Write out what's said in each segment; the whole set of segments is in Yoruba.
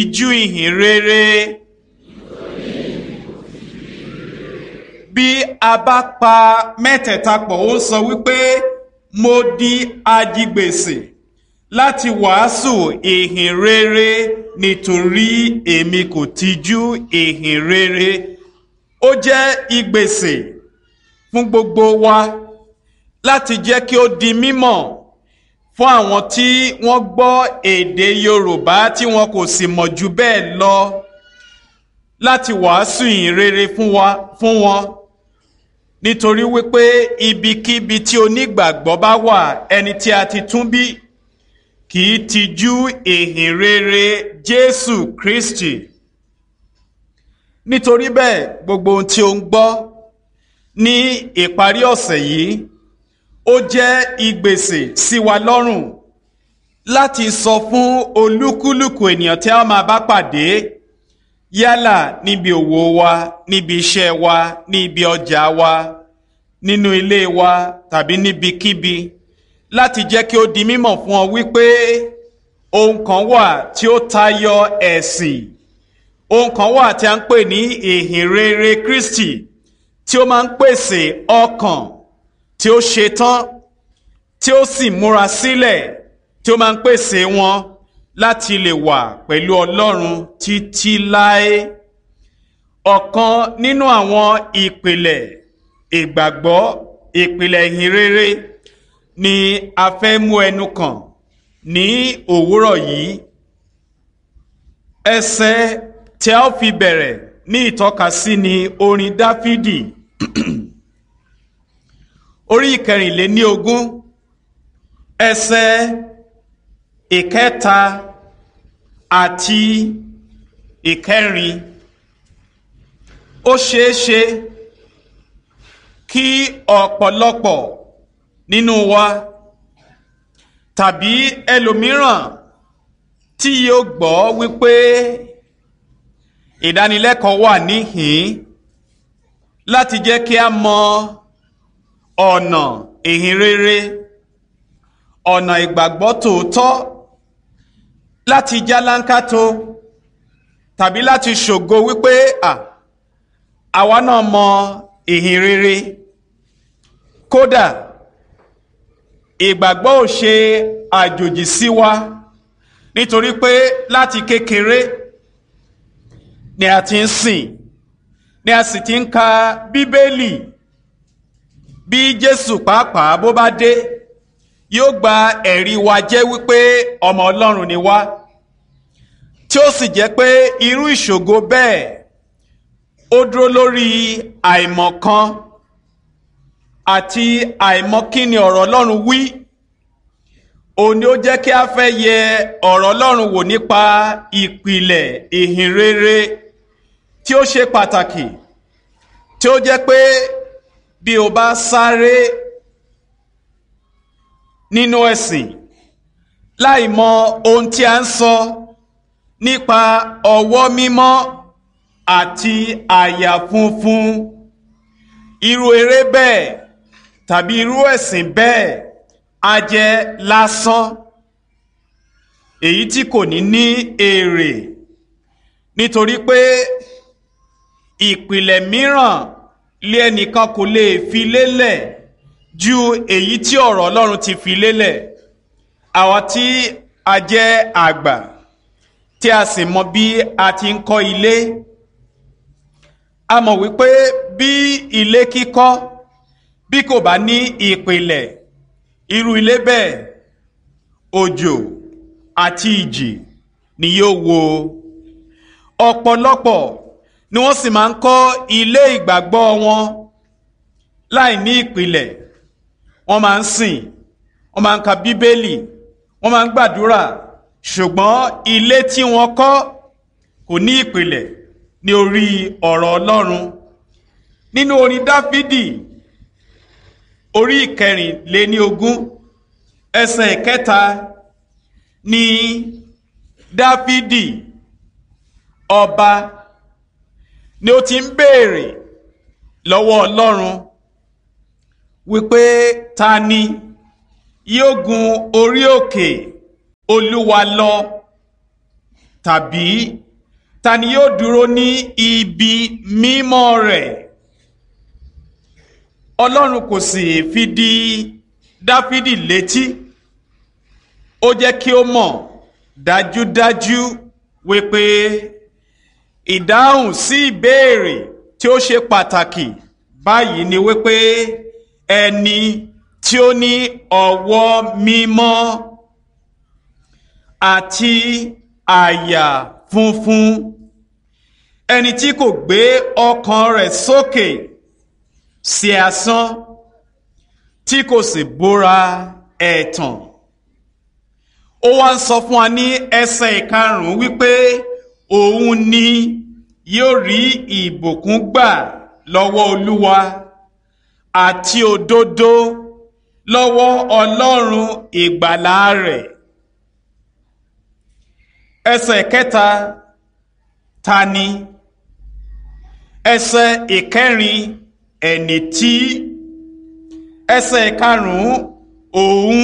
tijú ìhìn rere. Bí a bá pa mẹ́tẹ̀ẹ̀ta pọ̀, ó sọ wípé mo di ajigbèsè láti wàásù ìhìn rere nítorí èmi kò tijú ìhìn rere. Ó jẹ́ ìgbèsè fún gbogbo wa láti jẹ́ kí ó di mímọ̀ fún àwọn tí wọ́n gbọ́ èdè Yorùbá tí wọn kò sì mọ̀ jù bẹ́ẹ̀ lọ, láti wàásù ìhìn rere fún wọn. Nítorí wípé ibikíbi tí onígbàgbọ́ bá wà, ẹni tí a ti tún bí kì í tijú ìhìn rere Jésù Kristi. Nítorí bẹ́ẹ̀, gbogbo ohun tí ó ń gbọ́ ní ìparí ọ̀sẹ̀ yìí, ó jẹ́ ìgbèsè sí wa lọ́rùn láti sọ fún olúkúlùkù ènìyàn tí a máa bá pàdé, yálà níbi òwò wa, níbi iṣẹ́ wa, ní ibi ọjà wa, nínú ilé wa tàbí níbikíbi, láti jẹ́ kí ó di mímọ̀ fún ọ wípé ohun kan wà tí ó tayọ ẹ̀sìn, ohun kan wà tí a ń pè ní ìhìn rere Kristi, tí ó máa ń pèsè ọkàn tí ó ṣetán, tí ó sì múra sílẹ̀, tí ó máa ń pèsè wọn láti lè wà pẹ̀lú Ọlọ́run títí láé. Ọ̀kan nínú àwọn ìpìlẹ̀ ìgbàgbọ́, ìpìlẹ̀ ìhìn rere ni a fẹ́ mú ẹnu kàn ní òwúrọ̀ yìí. Ẹsẹ̀ tí a ó fi bẹ̀rẹ̀ ní ìtọ́kasí ni orin Dáfídì orí 24, ẹsẹ̀ 3 àti 4. Ó ṣeéṣe kí ọ̀pọ̀lọpọ̀ nínú wa tàbí ẹlòmíràn tí yóò gbọ́ wípé ìdánilẹ́kọ̀ọ́ wà níhìn láti jẹ́ kí a mọ ọ̀nà ìhìn rere, ọ̀nà ìgbàgbọ́ tòótọ́, láti jálánkátó tàbí láti ṣògo wípé àwa náà mọ ìhìn rere. Kódà ìgbàgbọ́ ò ṣe àjòjì sí wa, nítorí pé láti kékeré ni a ti ń sìn, ni a sì ti ń ka Bíbélì. Bí Jésù pàápàá bó bá dé, yóò gba ẹ̀rí wa jẹ́ wípé ọmọ Ọlọ́run ni wá, tí ó sì jẹ́ pé irú ìṣògo bẹ́ẹ̀ ó dúró lórí àìmọ̀kan àti àìmọ̀kíni ọ̀rọ̀ Ọlọ́run wí. Òun ni ó jẹ́ kí a fẹ́ yẹ ọ̀rọ̀ Ọlọ́run wò nípa ìpìlẹ̀ ìhìn rere tí ó ṣe pàtàkì, tí ó jẹ́ pé bí o bá sáré nínú ẹ̀sìn láì mọ ohun tí a ń sọ nípa ọwọ́ mímọ́ àti àyà funfun, irú eré bẹ́ẹ̀ tàbí irú ẹ̀sìn bẹ́ẹ̀ á jẹ́ lásán, èyí tí kò ní èrè. Nítorí pé ìpìlẹ̀ mìíràn lé ẹnìkan kò lè fi lélẹ̀ ju èyí tí ọ̀rọ̀ Ọlọ́run ti fi lélẹ̀. Àwa tí a jẹ́ àgbà, tí a sì mọ bí a ti ń kọ́ ilé, a mọ̀ wípé bí ilé kíkọ́ bí kò bá ní ìpìlẹ̀, irú ilé bẹ́ẹ̀ òjò àti ìjì ni yóò wó. Ọ̀pọ̀lọpọ̀ ni wọ́n sì máa ń kọ́ ilé ìgbàgbọ́ wọn láì ní ìpìlẹ̀. Wọ́n máa ń sìn, wọ́n máa ń ka Bíbélì, wọ́n máa ń gbàdúrà, ṣùgbọ́n ilé tí wọ́n kọ́ kò ní ìpìlẹ̀ ní orí ọ̀rọ̀ Ọlọ́run. Nínú orin Dáfídì orí 24, ẹsẹ̀ 3 ni Dáfídì ọba ni ó ti ń béèrè lọ́wọ́ Ọlọ́run wípé ta ni yóò gun orí òkè Olúwa lọ, tàbí ta ni yóò dúró ní ibi mímọ́ rẹ̀? Ọlọ́run kò sì fi di Dáfídì létí, ó jẹ́ kí ó mọ̀ dájúdájú wípé ìdáhùn sí ìbéèrè tí ó ṣe pàtàkì báyìí ni wípé ẹni tí ó ní ọwọ́ mímọ́ àti àyà funfun, ẹni tí kò gbé ọkàn rẹ̀ sókè sí asán, tí kò sì búra ẹ̀tàn. Ó wá ń sọ fún wa ní ẹsẹ̀ ìkarùn-ún wípé òun ni yóò rí ìbùkún gbà lọ́wọ́ Olúwa àti òdodo lọ́wọ́ Ọlọ́run ìgbàlà rẹ̀. Ẹsẹ̀ kẹta, ta ni? Ẹsẹ̀ ìkẹrin, ẹni tí? Ẹsẹ̀ ìkarùn-ún, òun.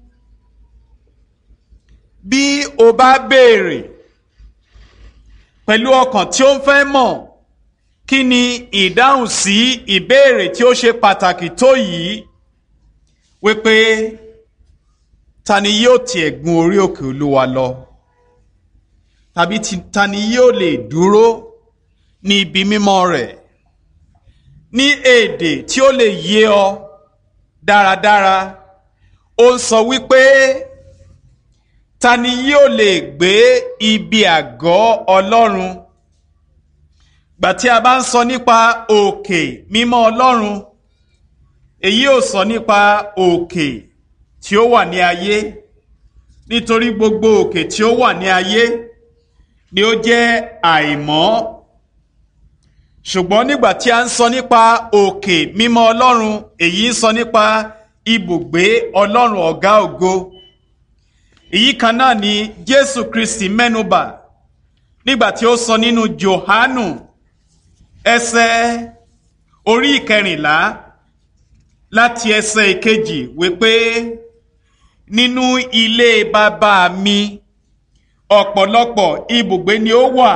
Bí o bá béèrè pẹ̀lú ọkàn tí ó ń fẹ́ mọ̀ kí ni ìdáhùn sí ìbéèrè tí ó ṣe pàtàkì tó yìí, wípé ta ni yóò tiẹ̀ gun orí òkè Olúwa lọ, tàbí ta ni yóò lè dúró ní ibi mímọ́ rẹ̀? Ní èdè tí ó lè yé ọ dáradára, ó ń sọ wípé ta ni yóò lè gbé ibi àgọ́ Ọlọ́run? Gbà tí a bá ń sọ nípa òkè mímọ́ Ọlọ́run, èyí ò sọ nípa òkè tí ó wà ní ayé, nítorí gbogbo òkè tí ó wà ní ayé ni ó jẹ́ àìmọ́. Ṣùgbọ́n nígbà tí a ń sọ nípa òkè mímọ́ Ọlọ́run, èyí ń sọ nípa ibùgbé Ọlọ́run ọ̀gá ògo. Èyí kan náà ni Jésù Kristi mẹ́nubà nígbà tí ó sọ nínú Jòhánù ẹsẹ̀ orí 14 láti ẹsẹ̀ 1 wípé nínú ilé bàbá mi ọ̀pọ̀lọpọ̀ ibùgbé ni ó wà.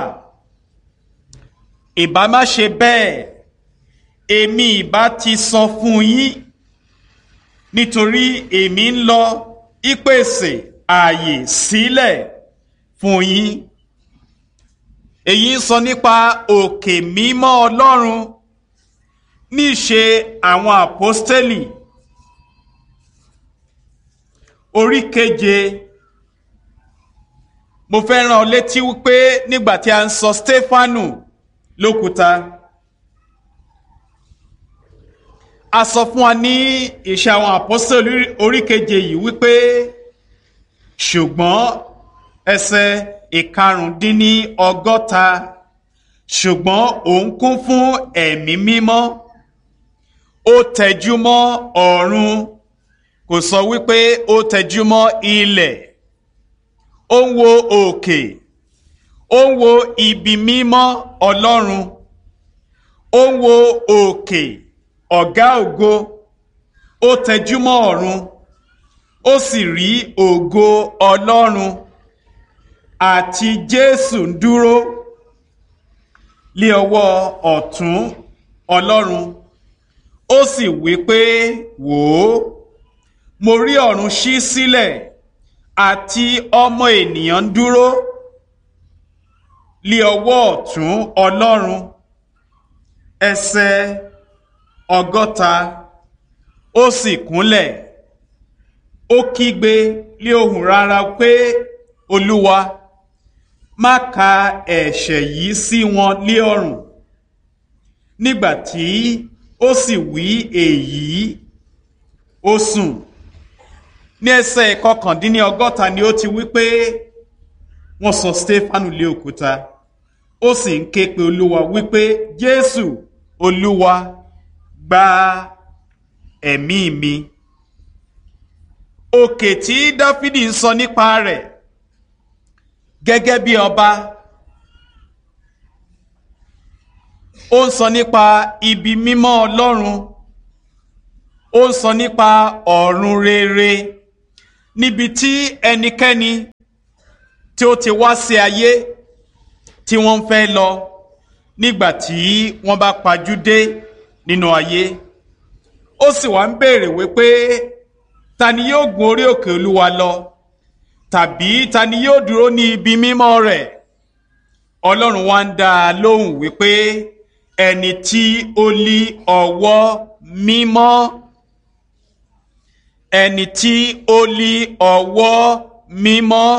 Ìbá má ṣe bẹ́ẹ̀, èmi ìbá ti sọ fún yín, nítorí èmi ń lọ ìpèsè ààyè sílẹ̀ fún yín. Èyí ń sọ nípa òkè mímọ́ Ọlọ́run ní ìṣe àwọn àpọ́stélì orí 7. Mo fẹ́ rán ọ létí wípé nígbà tí a ń sọ Stefanu lókúta, a sọ fún wa ní ìṣe àwọn àpọ́stélì orí 7 yìí wípé ṣùgbọ́n ẹsẹ̀ 65, ṣùgbọ́n òun kún fún ẹ̀mí mímọ́, ó tẹjúmọ́ ọ̀run, kò sọ wípé ó tẹjúmọ́ ilẹ̀. Ó ń wo òkè, ó ń wo ibi mímọ́ Ọlọ́run, ó ń wo òkè ọ̀gá ògo, ó tẹjúmọ́ ọ̀run, ó sì rí ògo Ọlọ́run àti Jésù ń dúró lé ọwọ́ ọ̀tún Ọlọ́run. Ó sì wí pé, wò ó, mo rí ọ̀run ṣí sílẹ̀ àti ọmọ ènìyàn ń dúró lé ọwọ́ ọ̀tún Ọlọ́run. Ẹsẹ̀ 60, ó sì kúnlẹ̀, ó kígbe lé ohùn rara pé, Olúwa, má ka ẹ̀ṣẹ̀ yìí sí wọn lé ọrùn. Nígbà tí ó sì wí èyí, ó sùn. Ní ẹsẹ̀ 61 ni ó ti wí pé wọ́n sọ Stefanu lé òkúta, ó sì ń ké pe Olúwa wípé, Jésù, Olúwa, gba ẹ̀mí mi. Òkè tí Dáfídì ń sọ nípa rẹ̀ gẹ́gẹ́ bí ọba, ó ń sọ nípa ibi mímọ́ Ọlọ́run, ó ń sọ nípa ọ̀run rere níbi tí ẹnikẹ́ni tí ó ti wá sí ayé tí wọ́n fẹ́ lọ nígbà tí wọ́n bá pajú dé nínú ayé. Ó sì wá ń béèrè wípé ta ni yóò gun orí òkè Olúwa lọ, tàbí ta ni yóò dúró ní ibi mímọ́ rẹ̀? Ọlọ́run wá ń dá a lóhùn wípé ẹni tí ó ní ọwọ́ mímọ́, ẹni tí ó ní ọwọ́ mímọ́.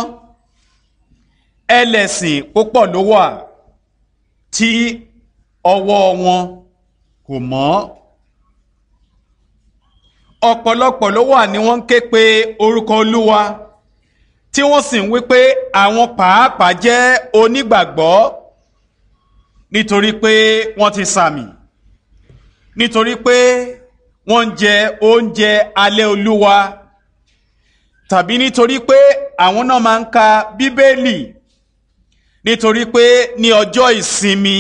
Ẹlẹ́sìn púpọ̀ ló wà tí ọwọ́ wọn kò mọ́. Ọ̀pọ̀lọpọ̀ ló wà ní wọ́n ń ké pe orúkọ Olúwa tí wọ́n sì ń wí pé àwọn pàápàá jẹ́ onígbàgbọ́ nítorí pé wọ́n ti sàmì, nítorí pé wọ́n ń jẹ oúnjẹ alẹ́ Olúwa, tàbí nítorí pé àwọn náà máa ń ka Bíbélì, nítorí pé ní ọjọ́ ìsinmi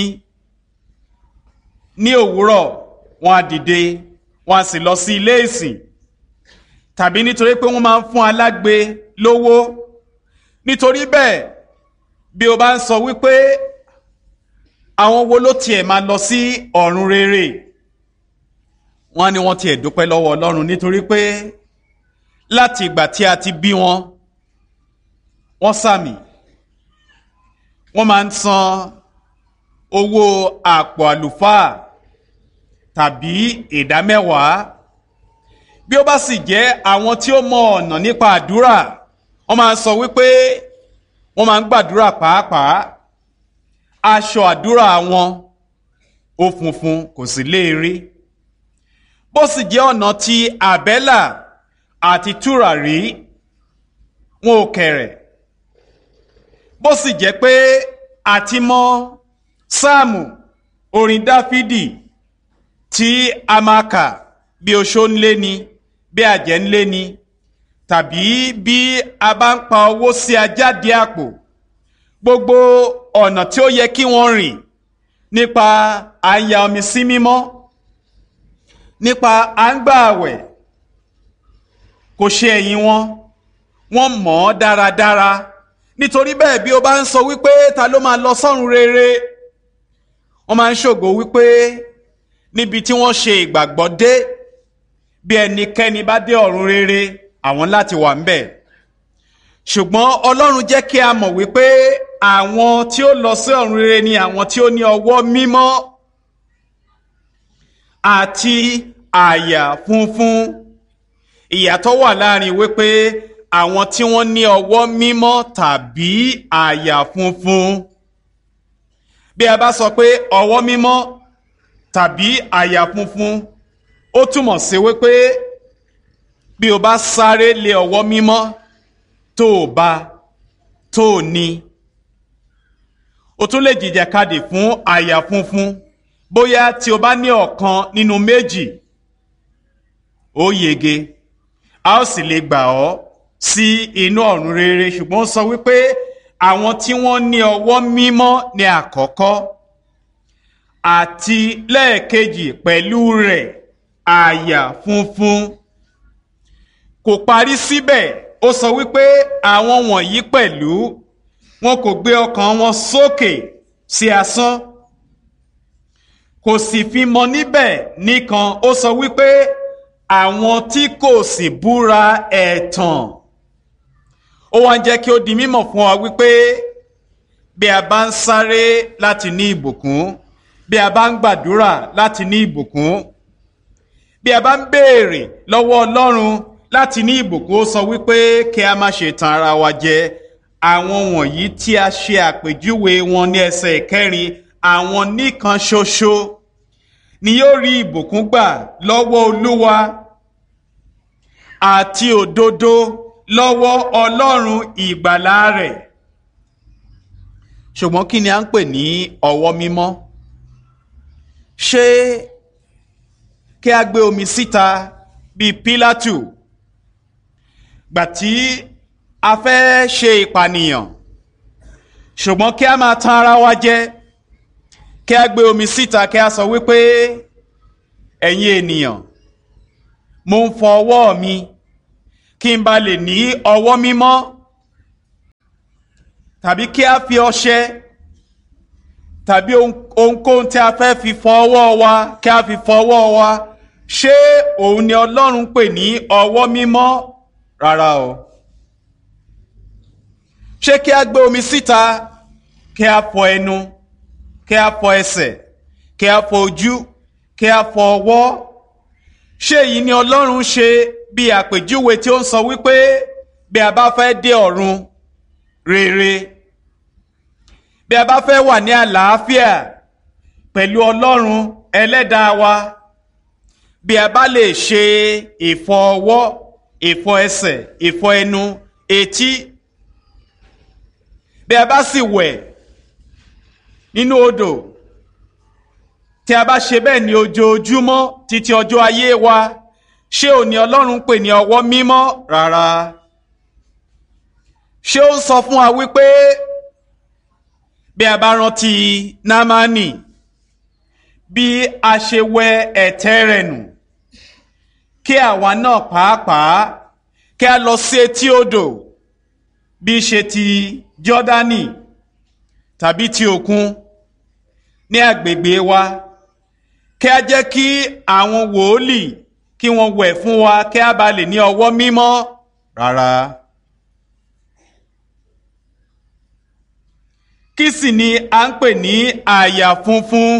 ní òwúrọ̀ wọ́n á dìde wọ́n á sì lọ sí ilé ìsìn, tàbí nítorí pé wọ́n máa ń fún alágbe lówó. Nítorí bẹ́ẹ̀, bí o bá ń sọ wípé àwọn wo ló tiẹ̀ máa lọ sí ọ̀run rere, wọ́n ní wọ́n tiẹ̀ dúpẹ́ lọ́wọ́ Ọlọ́run nítorí pé láti ìgbà tí a ti bí wọn, wọ́n sàmì, wọ́n máa ń san owó àpò àlùfáà tàbí ìdámẹ́wàá. Bí ó bá sì jẹ́ àwọn tí ó mọ ọ̀nà nípa àdúrà, wọ́n máa ń sọ wípé wọ́n máa ń gbàdúrà pàápàá. Aṣọ àdúrà wọn ó funfun kò sì léèrè. Bó sì jẹ́ ọ̀nà ti àbẹ́là àti tùràrí, wọn ò kẹ̀rẹ̀. Bó sì jẹ́ pé àti mọ sáàmù, orin Dáfídì tí a máa kà bí oṣó ń lé ni, bí àjẹ́ ń lé ni, tàbí bí a bá ń pa owó sí ajáde àpò, gbogbo ọ̀nà tí ó yẹ kí wọ́n rìn nípa à ń ya omi sí mímọ́, nípa à ń gbà àwẹ̀, kò ṣe ẹ̀yìn wọn, wọ́n mọ̀ ọ́ dáradára. Nítorí bẹ́ẹ̀, bí o bá ń sọ wípé ta ló máa lọ sọ́run rere, wọ́n máa ń ṣògo wípé níbi tí wọ́n ṣe ìgbàgbọ́ dé, bí ẹnikẹ́ni bá dé ọ̀run rere, àwọn láti wà ń bẹ̀. Ṣùgbọ́n Ọlọ́run jẹ́ kí a mọ̀ wípé àwọn tí ó lọ sí ọ̀run rere ni àwọn tí ó ní ọwọ́ mímọ́ àti àyà funfun. Ìyàtọ̀ wà láàrin wípé àwọn tí wọ́n ní ọwọ́ mímọ́ tàbí àyà funfun. Bí a bá sọ pé ọwọ́ mímọ́ tàbí àyà funfun, ó túmọ̀ sí wípé bí o bá sáré lé ọwọ́ mímọ́ tó o ní, o tún lè jìjàkadì fún àyà funfun. Bóyá tí o bá ní ọ̀kan nínú méjì, ó yege, a ó sì lè gbà ọ́ sí inú ọ̀run rere. Ṣùgbọ́n ó sọ wípé àwọn tí wọ́n ní ọwọ́ mímọ́ ní àkọ́kọ́, àti lẹ́ẹ̀kejì pẹ̀lú rẹ̀ àyà funfun. Kò parí síbẹ̀, ó sọ wípé àwọn wọ̀nyí pẹ̀lú wọn kò gbé ọkàn wọn sókè sí asán, kò sì fi mọ níbẹ̀ nìkan. Ó sọ wípé àwọn tí kò sì búra ẹ̀tàn. Ó wá ń jẹ́ kí ó di mímọ̀ fún wa wípé bí a bá ń sáré láti ní ìbùkún, bí a bá ń gbàdúrà láti ní ìbùkún, bí a bá ń béèrè lọ́wọ́ Ọlọ́run láti ní ìbùkún, ó sọ wípé kí a má ṣe tan ara wa jẹ. Àwọn wọ̀nyí tí a ṣe àpèjúwe wọn ní ẹsẹ̀ ìkẹrin, àwọn nìkan ṣoṣo ni yóò rí ìbùkún gbà lọ́wọ́ Olúwa àti òdodo lọ́wọ́ Ọlọ́run ìgbàlà rẹ̀. Ṣùgbọ́n kí ni a ń pè ní ọwọ́ mímọ́? Ṣé kí a gbé omi síta bíi Pílátù gbà tí a fẹ́ ṣe ìpànìyàn, ṣùgbọ́n kí a máa tan ara wa jẹ, kí a gbé omi síta, kí a sọ wípé ẹ̀yin ènìyàn, mo ń fọ ọwọ́ mi kí n bá lè ní ọwọ́ mímọ́? tàbí kí a fi ọṣẹ tàbí ohunkóhun tí a fẹ́ fi fọ ọwọ́ wa kí a fi fọ ọwọ́ wa, ṣé òun ni Ọlọ́run pè ní ọwọ́ mímọ́? Rárá o. Ṣé kí a gbé omi síta kí a fọ ẹnu, kí a fọ ẹsẹ̀, kí a fọ ojú, kí a fọ ọwọ́? Ṣé èyí ni Ọlọ́run ṣe bí àpèjúwe tí ó ń sọ wípé bí a bá fẹ́ dé ọ̀run rere, bí a bá fẹ́ wà ní àlàáfíà pẹ̀lú Ọlọ́run ẹlẹ́dàá wa, bí a bá lè ṣe ìfọ ọwọ́, ìfọ ẹsẹ̀, ìfọ ẹnu, etí, bí a bá sì wẹ̀ nínú odò, tí a bá ṣe bẹ́ẹ̀ ní ojoojúmọ́ títí ọjọ́ ayé wa, ṣé òní Ọlọ́run pè ní ọwọ́ mímọ́? Rárá. Ṣé ó ń sọ fún wa wípé bí a bá rántí Námánì, bí a ṣe wẹ ẹ̀tẹ̀ rẹ̀ nù, kí àwa náà pàápàá kí a lọ sí etí odò, bí ṣe ti Jọ́dánì tàbí ti òkun ní agbègbè wa, kí a jẹ́ kí àwọn wòólì kí wọ́n wẹ̀ fún wa kí a bá lè ní ọwọ́ mímọ́? Rárá. Kí sì ni a ń pè ní àyà funfun?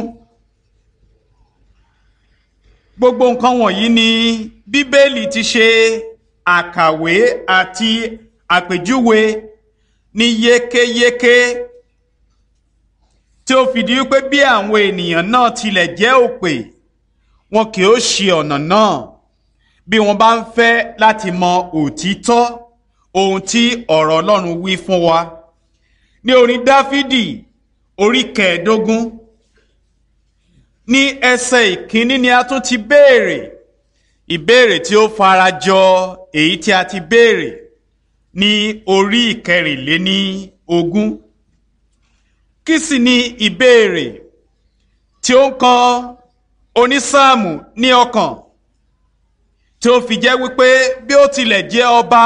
Gbogbo nǹkan wọ̀nyí ni Bíbélì ti ṣe àkàwé àti àpèjúwe ní yékéyéké, tí ó fìdí wípé bí àwọn ènìyàn náà tilẹ̀ jẹ́ òpè, wọn kì ó ṣì ọ̀nà náà bí wọ́n bá ń fẹ́ láti mọ òtítọ́ ohun tí ọ̀rọ̀ Ọlọ́run wí fún wa. Ní orin Dáfídì orí 15 ní ẹsẹ̀ ìkíní ni a tún ti béèrè ìbéèrè tí ó farajọ èyí tí a ti béèrè ní orí 24. Kí sì ni ìbéèrè tí ó ń kan onísáàmù ní ọkàn, tí ó fi jẹ́ wípé bí ó tilẹ̀ jẹ́ ọba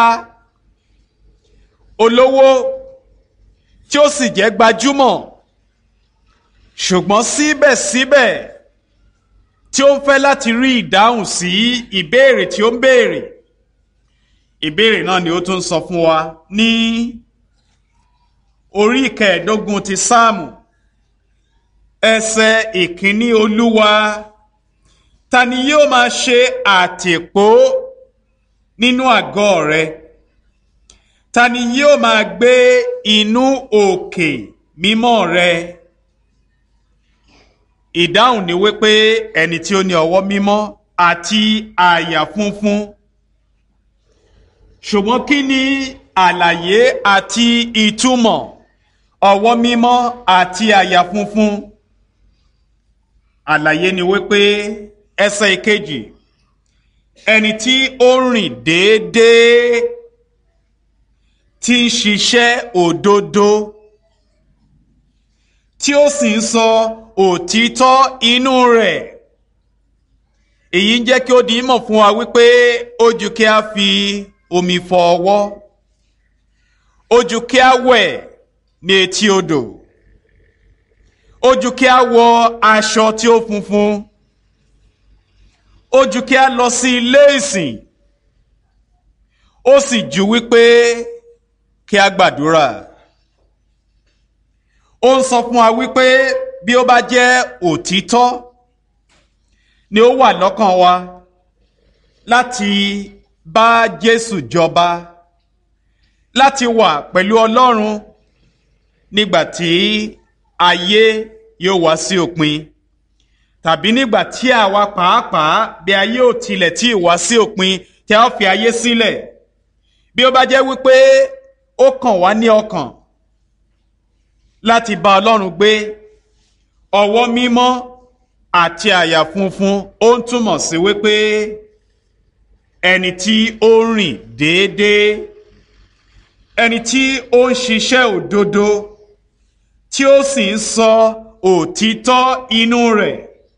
olówó tí ó sì jẹ́ gbajúmọ̀, ṣùgbọ́n síbẹ̀síbẹ̀ tí ó ń fẹ́ láti rí ìdáhùn sí ìbéèrè tí ó ń béèrè. Ìbéèrè náà ni ó tún sọ fún wa ní orí 15 ti Sáàmù, ẹsẹ̀ ìkíní: Olúwa, ta ni yóò máa ṣe àtìpó nínú àgọ́ rẹ? Ta ni yóò máa gbé inú òkè mímọ́ rẹ? Ìdáhùn ni wípé ẹni tí ó ní ọwọ́ mímọ́ àti àyà funfun. Ṣùgbọ́n kí ni àlàyé àti ìtumọ̀ ọwọ́ mímọ́ àti àyà funfun? Àlàyé ni wípé ẹsẹ̀ ìkejì: ẹni tí ó rìn déédéé, tí ń ṣiṣẹ́ òdodo, tí ó sì ń sọ òtítọ́ inú rẹ̀. Èyí ń jẹ́ kí ó di mọ̀ fún wa wípé ó jù kí a fi omi fọ ọwọ́, ó jù kí a wẹ̀ ní etí odò, ó jù kí a wọ aṣọ tí ó funfun, ó jù kí a lọ sí ilé ìsìn, ó sì jù wípé kí a gbàdúrà. Ó ń sọ fún wa wípé bí ó bá jẹ́ òtítọ́ ni ó wà lọ́kàn wa láti bá Jésù jọba, láti wà pẹ̀lú Ọlọ́run nígbàtí ayé yóò wá sí òpin, tàbí nígbàtí àwa pàápàá bí ayé ò tilẹ̀ tí ì wá sí òpin tí a ó fi ayé sílẹ̀. Bí ó bá jẹ́ wípé ó kàn wá ní ọkàn láti bá Ọlọ́run gbé, ọwọ́ mímọ́ àti àyà funfun ó ń túmọ̀ sí wípé ẹni tí ó rìn déédéé, ẹni tí ó ń ṣiṣẹ́ òdodo, tí ó sì ń sọ òtítọ́ inú rẹ̀,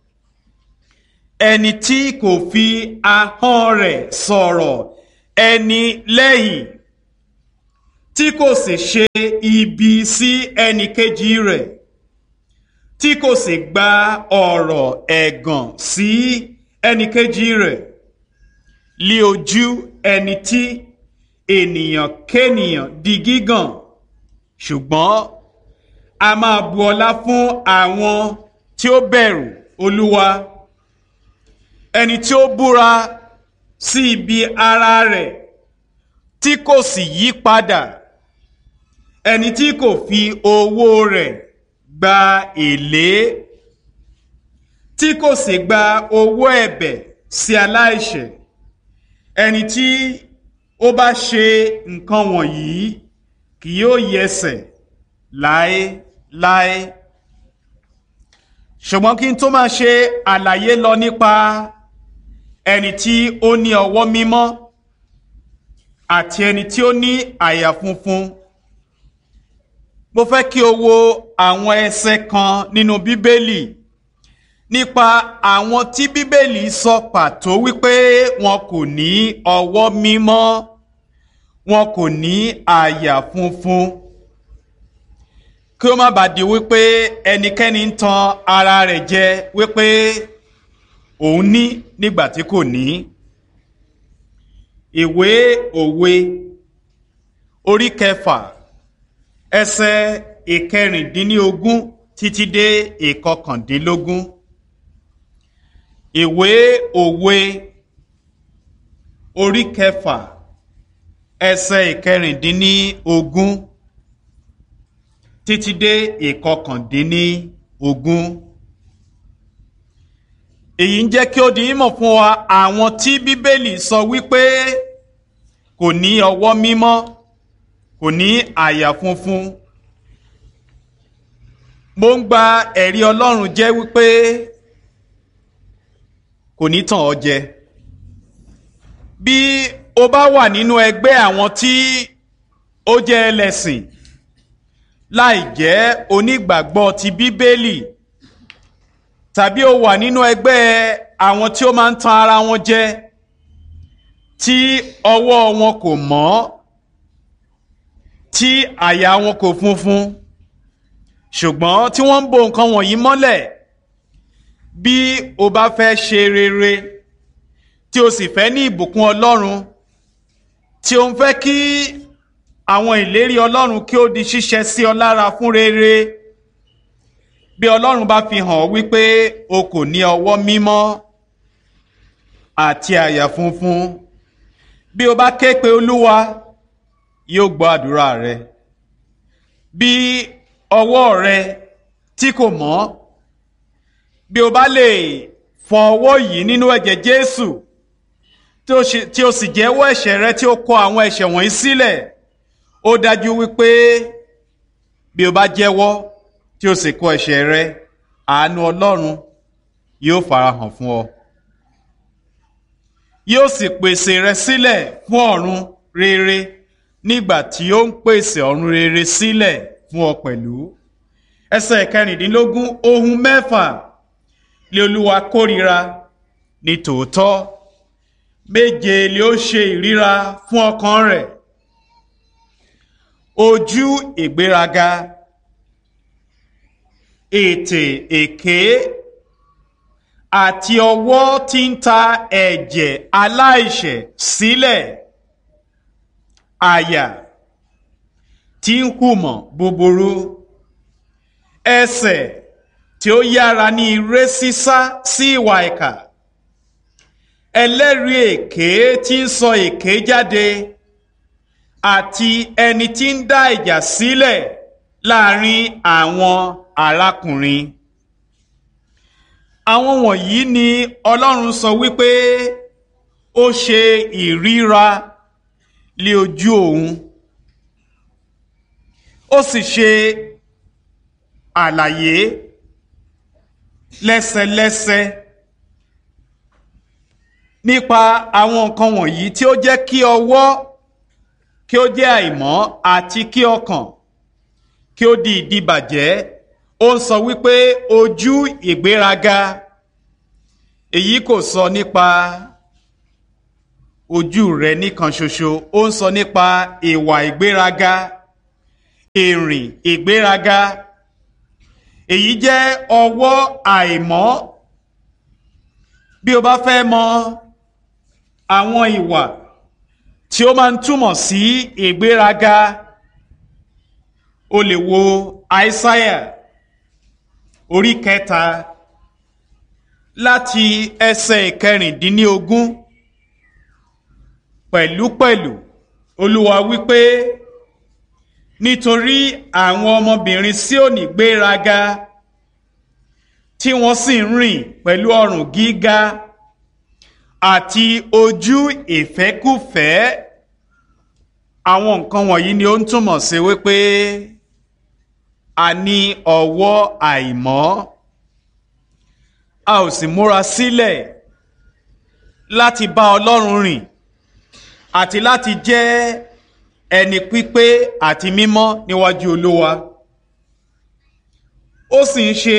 ẹni tí kò fi ahọ́n rẹ̀ sọ̀rọ̀ ẹni lẹ́yìn, tí kò sì ṣe ibi sí ẹnìkejì rẹ̀, tí kò sì gba ọ̀rọ̀ ẹ̀gàn sí ẹnìkejì rẹ̀, lí ojú ẹni tí ènìyàn kénìyàn di gígàn, ṣùgbọ́n a máa bu ọlá fún àwọn tí ó bẹ̀rù Olúwa. Ẹni tí ó búra sí ibi ara rẹ̀ tí kò sì yí padà, ẹni tí kò fi owó rẹ̀ gba èlé, tí kò sì gba owó ẹ̀bẹ̀ sí aláìṣẹ̀, ẹni tí ó bá ṣe nǹkan wọ̀nyí kì yóò yẹsẹ̀ láéláé. Ṣùgbọ́n kí n tó máa ṣe àlàyé lọ nípa ẹni tí ó ní ọwọ́ mímọ́ àti ẹni tí ó ní àyà funfun, mo fẹ́ kí o wo àwọn ẹsẹ̀ kan nínú Bíbélì nípa àwọn tí Bíbélì sọ pàtó wípé wọn kò ní ọwọ́ mímọ́, wọn kò ní àyà funfun, kí ó má bàa di wípé ẹnikẹ́ni ń tan ara rẹ̀ jẹ wípé òun ní nígbà tí kò ní. Ìwé Òwe orí 6 ẹsẹ̀ 19 títí dé 21. Ìwé Òwe orí 6 ẹsẹ̀ 19 títí dé 21. Èyí ń jẹ́ kí ó di mímọ̀ fún wa àwọn tí Bíbélì sọ wípé kò ní ọwọ́ mímọ́, kò ní àyà funfun. Mo ń gba ẹ̀rí Ọlọ́run jẹ́ wípé kò ní tàn ọ́ jẹ. Bí o bá wà nínú ẹgbẹ́ àwọn tí ó jẹ́ ẹlẹ́sìn láì jẹ́ onígbàgbọ́ ti Bíbélì, tàbí o wà nínú ẹgbẹ́ àwọn tí ó máa ń tan ara wọn jẹ, tí ọwọ́ wọn kò mọ́, tí àyà wọn kò funfun, ṣùgbọ́n tí wọ́n ń bo nǹkan wọ̀nyí mọ́lẹ̀, bí o bá fẹ́ ṣe rere, tí o sì fẹ́ ní ìbùkún Ọlọ́run, tí o ń fẹ́ kí àwọn ìlérí Ọlọ́run kí ó di ṣíṣẹ sí ọ lára fún rere, bí Ọlọ́run bá fi hàn wípé o kò ní ọwọ́ mímọ́ àti àyà funfun, bí o bá ké pe Olúwa, yóò gbọ́ àdúrà rẹ. Bí ọwọ́ rẹ tí kò mọ́, bí o bá lè fọ ọwọ́ yìí nínú ẹ̀jẹ̀ Jésù, tí o sì jẹ́wọ́ ẹ̀ṣẹ̀ rẹ, tí o kọ àwọn ẹ̀ṣẹ̀ wọ̀nyí sílẹ̀, ó dájú wípé bí o bá jẹ́wọ́ tí o sì kọ ẹ̀ṣẹ̀ rẹ, àánú Ọlọ́run yóò farahàn fún ọ. Yóò sì pèsè rẹ sílẹ̀ fún ọ̀run rere nígbà tí ó ń pèsè ọ̀run rere sílẹ̀ fún ọ pẹ̀lú. Ẹsẹ̀ 16, ohun 6 lé Olúwa kórìíra ní tòótọ́, 7 lé ó ṣe ìríra fún ọkàn rẹ̀: ojú ìgbéraga, ètè èké, àti ọwọ́ tí ń ta ẹ̀jẹ̀ aláìṣẹ̀ sílẹ̀, àyà tí ń hùmọ̀ búburú, ẹsẹ̀ tí ó yára ní eré sísá sí ìwà ìkà, ẹlẹ́rìí èké tí ń sọ èké jáde, àti ẹni tí ń dá ìjà sílẹ̀ láàrin àwọn arákùnrin. Àwọn wọ̀nyí ni Ọlọ́run sọ wípé ó ṣe ìríra lé ojú òun. Ó sì ṣe àlàyé lẹ́sẹlẹ́sẹ nípa àwọn nǹkan wọ̀nyí tí ó jẹ́ kí ọwọ́ kí ó jẹ́ àìmọ́ àti kí ọkàn kí ó di ìdíbàjẹ́. Ó ń sọ wípé ojú ìgbéraga, èyí kò sọ nípa ojú rẹ nìkan ṣoṣo. Ó ń sọ nípa ìwà ìgbéraga, ìrìn ìgbéraga. Èyí jẹ́ ọwọ́ àìmọ́. Bí o bá fẹ́ mọ àwọn ìwà tí ó máa ń túmọ̀ sí ìgbéraga, o lè wo Aísáyà orí 3 láti ẹsẹ̀ 16. Pẹ̀lúpẹ̀lú Olúwa wípé, nítorí àwọn ọmọbìnrin Síónì gbéraga, tí wọ́n sì ń rìn pẹ̀lú ọrùn gíga àti ojú ìfẹ́kúfẹ̀ẹ́. Àwọn nǹkan wọ̀nyí ni ó ń túmọ̀ sí wípé a ní ọwọ́ àìmọ́. A ò sì múra sílẹ̀ láti bá Ọlọ́run rìn àti láti jẹ́ ẹni pípé àti mímọ́ níwájú Olúwa. Ó sì ń ṣe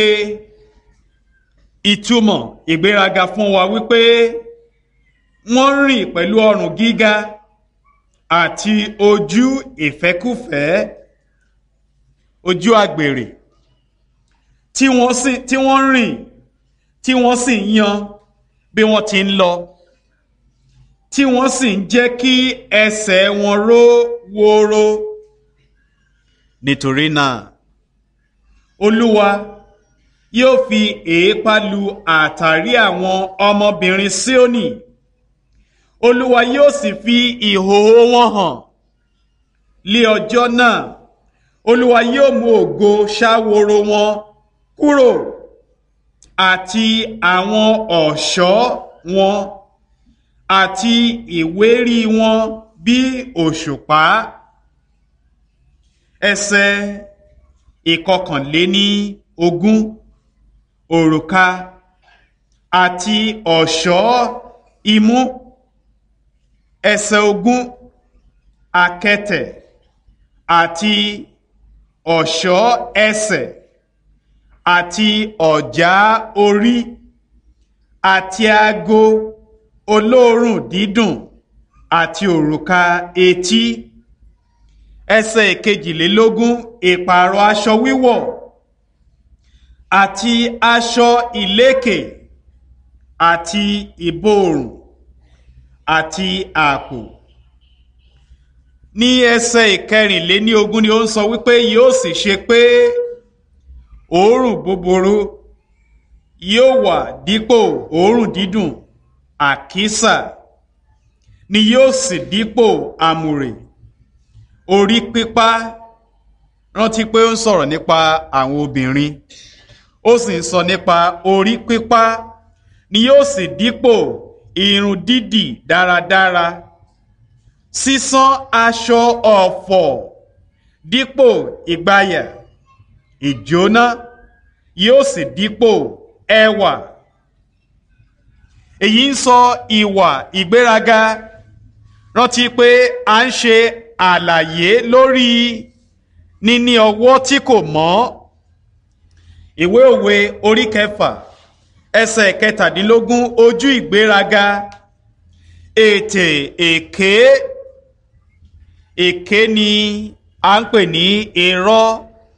ìtumọ̀ ìgbéraga fún wa wípé wọ́n rìn pẹ̀lú ọrùn gíga àti ojú ìfẹ́kúfẹ̀ẹ́, ojú àgbèrè, tí wọ́n rìn tí wọ́n sì ń yan bí wọ́n ti ń lọ, tí wọ́n sì ń jẹ́ kí ẹsẹ̀ wọn ró wóró. Nítorí náà Olúwa yóò fi èépá lu àtàrí àwọn ọmọbìnrin Síónì. Olúwa yóò sì fi ìhòhò wọn hàn lé ọjọ́ náà. Olúwa yóò mú ògo ṣáworo wọn kúrò àti àwọn ọ̀ṣọ́ wọn àti ìwérí wọn bí òṣùpá. Ẹsẹ̀ 21. Òrùka àti ọ̀ṣọ́ imú. Ẹsẹ̀ 20. Àkẹ̀tẹ̀ àti ọ̀ṣọ́ ẹsẹ̀ àti ọ̀já orí àti ago olóòórùn dídùn àti òrùka etí. Ẹsẹ̀ 22. Ìpààrọ̀ aṣọ wíwọ̀ àti aṣọ ìlékè àti ìborùn àti àpò. Ní ẹsẹ̀ 24 ni ó ń sọ wípé yóò sì ṣe pé òórùn búburú yóò wà dípò òórùn dídùn, àkísà ni yóò sì dípò àmùrè. Orí pípá, rántí pé ó ń sọ̀rọ̀ nípa àwọn obìnrin, ó sì ń sọ nípa orí pípá, ni yóò sì dípò irun dídì dáradára. Sísán aṣọ ọ̀fọ̀ dípò ìgbàyà, ìjóná yóò sì dípò ẹwà. Èyí ń sọ ìwà ìgbéraga. Rántí pé a ń ṣe àlàyé lórí níní ọwọ́ tí kò mọ́. Ìwé Òwe orí 6 ẹsẹ̀ 17. Ojú ìgbéraga, ètè èké. Èké ni a ń pè ní irọ́.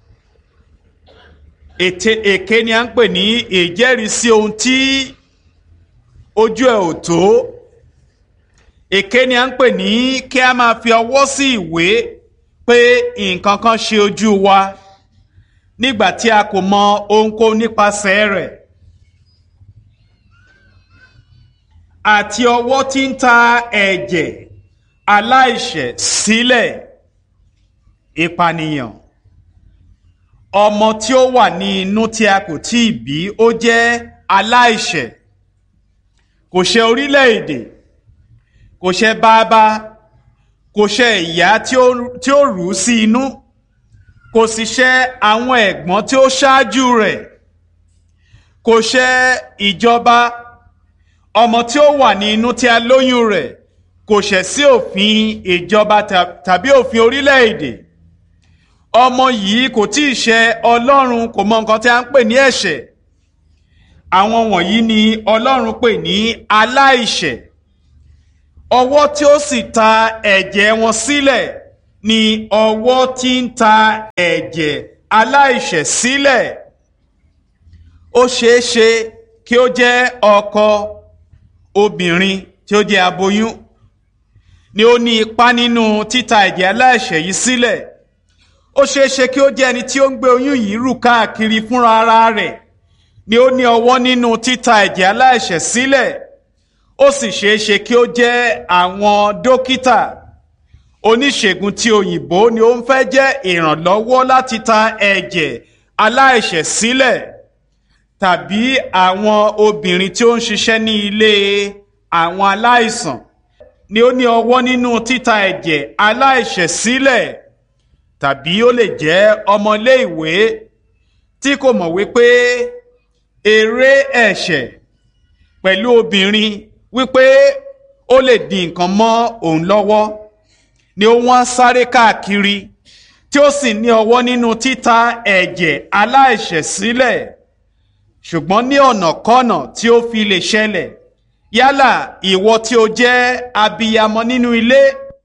Èké ni a ń pè ní ìjẹ́rìísí ohun tí ojú ẹ̀ ò tó. Èké ni a ń pè ní kí a máa fi ọwọ́ sí ìwé pé nǹkan kan ṣe ojú wa nígbà tí a kò mọ ohunkóhun nípasẹ̀ rẹ̀. Àti ọwọ́ tí ń ta ẹ̀jẹ̀ aláìṣẹ̀ sílẹ̀. Ìpànìyàn. Ọmọ tí ó wà ní inú tí a kò tí ì bí, ó jẹ́ aláìṣẹ̀. Kò ṣẹ̀ orílẹ̀-èdè, kò ṣẹ̀ bàbá, kò ṣẹ̀ ìyá tí ó rù ú sí inú, kò sì ṣẹ̀ àwọn ẹ̀gbọ́n tí ó ṣáájú rẹ̀, kò ṣẹ̀ ìjọba. Ọmọ tí ó wà ní inú tí a lóyún rẹ̀ kò ṣẹ̀ sí òfin ìjọba tàbí òfin orílẹ̀-èdè. Ọmọ yìí kò tí ì ṣẹ̀ Ọlọ́run, kò mọ nǹkan tí a ń pè ní ẹ̀ṣẹ̀. Àwọn wọ̀nyí ni Ọlọ́run pè ní aláìṣẹ̀. ọwọ́ tí ó sì ta ẹ̀jẹ̀ wọn sílẹ̀ ni ọwọ́ tí ń ta ẹ̀jẹ̀ aláìṣẹ̀ sílẹ̀. Ó ṣeé ṣe kí ó jẹ́ ọkọ obìnrin tí ó jẹ́ aboyún ni ó ní ipá nínú títa ẹ̀jẹ̀ aláìṣẹ̀ yìí sílẹ̀. Ó ṣeé ṣe kí ó jẹ́ ẹni tí ó ń gbé oyún yìí rù káàkiri fúnra ara rẹ̀ ni ó ní ọwọ́ nínú títa ẹ̀jẹ̀ aláìṣẹ̀ sílẹ̀. Ó sì ṣeé ṣe kí ó jẹ́ àwọn dókítà oníṣègùn tí òyìnbó ni ó ń fẹ́ jẹ́ ìrànlọ́wọ́ láti ta ẹ̀jẹ̀ aláìṣẹ̀ sílẹ̀, tàbí àwọn obìnrin tí ó ń ṣiṣẹ́ ní ilé àwọn aláìsàn ni ó ní ọwọ́ nínú títa ẹ̀jẹ̀ aláìṣẹ̀ sílẹ̀, tàbí ó lè jẹ́ ọmọlé ìwé tí kò mọ̀ wípé èrè ẹ̀ṣẹ̀ pẹ̀lú obìnrin wípé ó lè di nǹkan mọ́ òun lọ́wọ́ ni ó wọ́n sáré káàkiri tí ó sì ní ọwọ́ nínú títa ẹ̀jẹ̀ aláìṣẹ̀ sílẹ̀. Ṣùgbọ́n ní ọ̀nàkọ́nà tí ó fi lè ṣẹlẹ̀, yálà ìwọ tí ó jẹ́ abiyamọ nínú ilé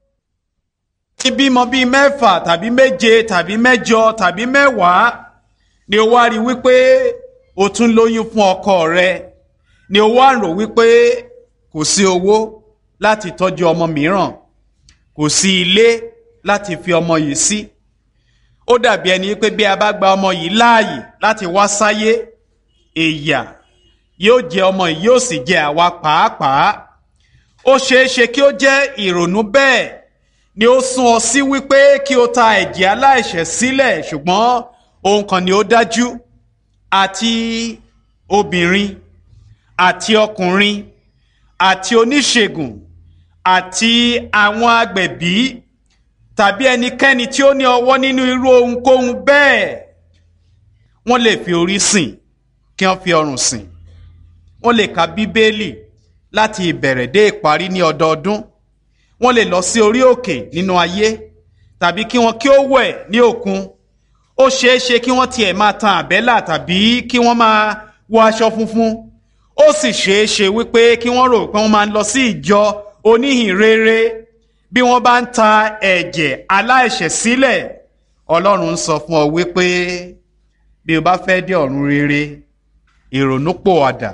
tí bímọ bíi 6 tàbí 7 tàbí 8 tàbí 10 ni ó wá rí wípé o tún lóyún fún ọkọ rẹ, ni ó wá rò wípé kò sí owó láti tọ́jú ọmọ mìíràn, kò sí ilé láti fi ọmọ yìí sí. Ó dàbí ẹni pé bí a bá gba ọmọ yìí láàyè láti wá sáyé, ìyà yóò jẹ ọmọ yìí yóò sì jẹ àwa pàápàá. Ó ṣeé ṣe kí ó jẹ́ ìrònú bẹ́ẹ̀ ni ó sún ọ sí wípé kí o ta ẹ̀jẹ̀ aláìṣẹ̀ sílẹ̀. Ṣùgbọ́n ohun kan ni ó dájú, àti obìnrin àti ọkùnrin àti oníṣègùn àti àwọn agbẹ̀bí tàbí ẹnikẹ́ni tí ó ní ọwọ́ nínú irú ohunkóhun bẹ́ẹ̀, wọ́n lè fi orí sìn kí wọ́n fi ọrùn sìn. Wọ́n lè ka bíbélì láti ìbẹ̀rẹ̀ dé ìparí ní ọdọọdún. Wọ́n lè lọ sí orí òkè nínú ayé, tàbí kí wọ́n kí ó wẹ̀ ní òkun. Ó ṣeé ṣe kí wọ́n tiẹ̀ máa tan àbẹ́là tàbí kí wọ́n máa wọ aṣọ funfun. Ó sì ṣeé ṣe wípé kí wọ́n rò pé wọ́n máa ń lọ sí ìjọ oníhìnrere. Bí wọ́n bá ń ta ẹ̀jẹ̀ aláìṣẹ̀ sílẹ̀, Ọlọ́run ń sọ fún ọ wípé bí o bá fẹ́ dé ọ̀run rere, ìrònúpìwàdà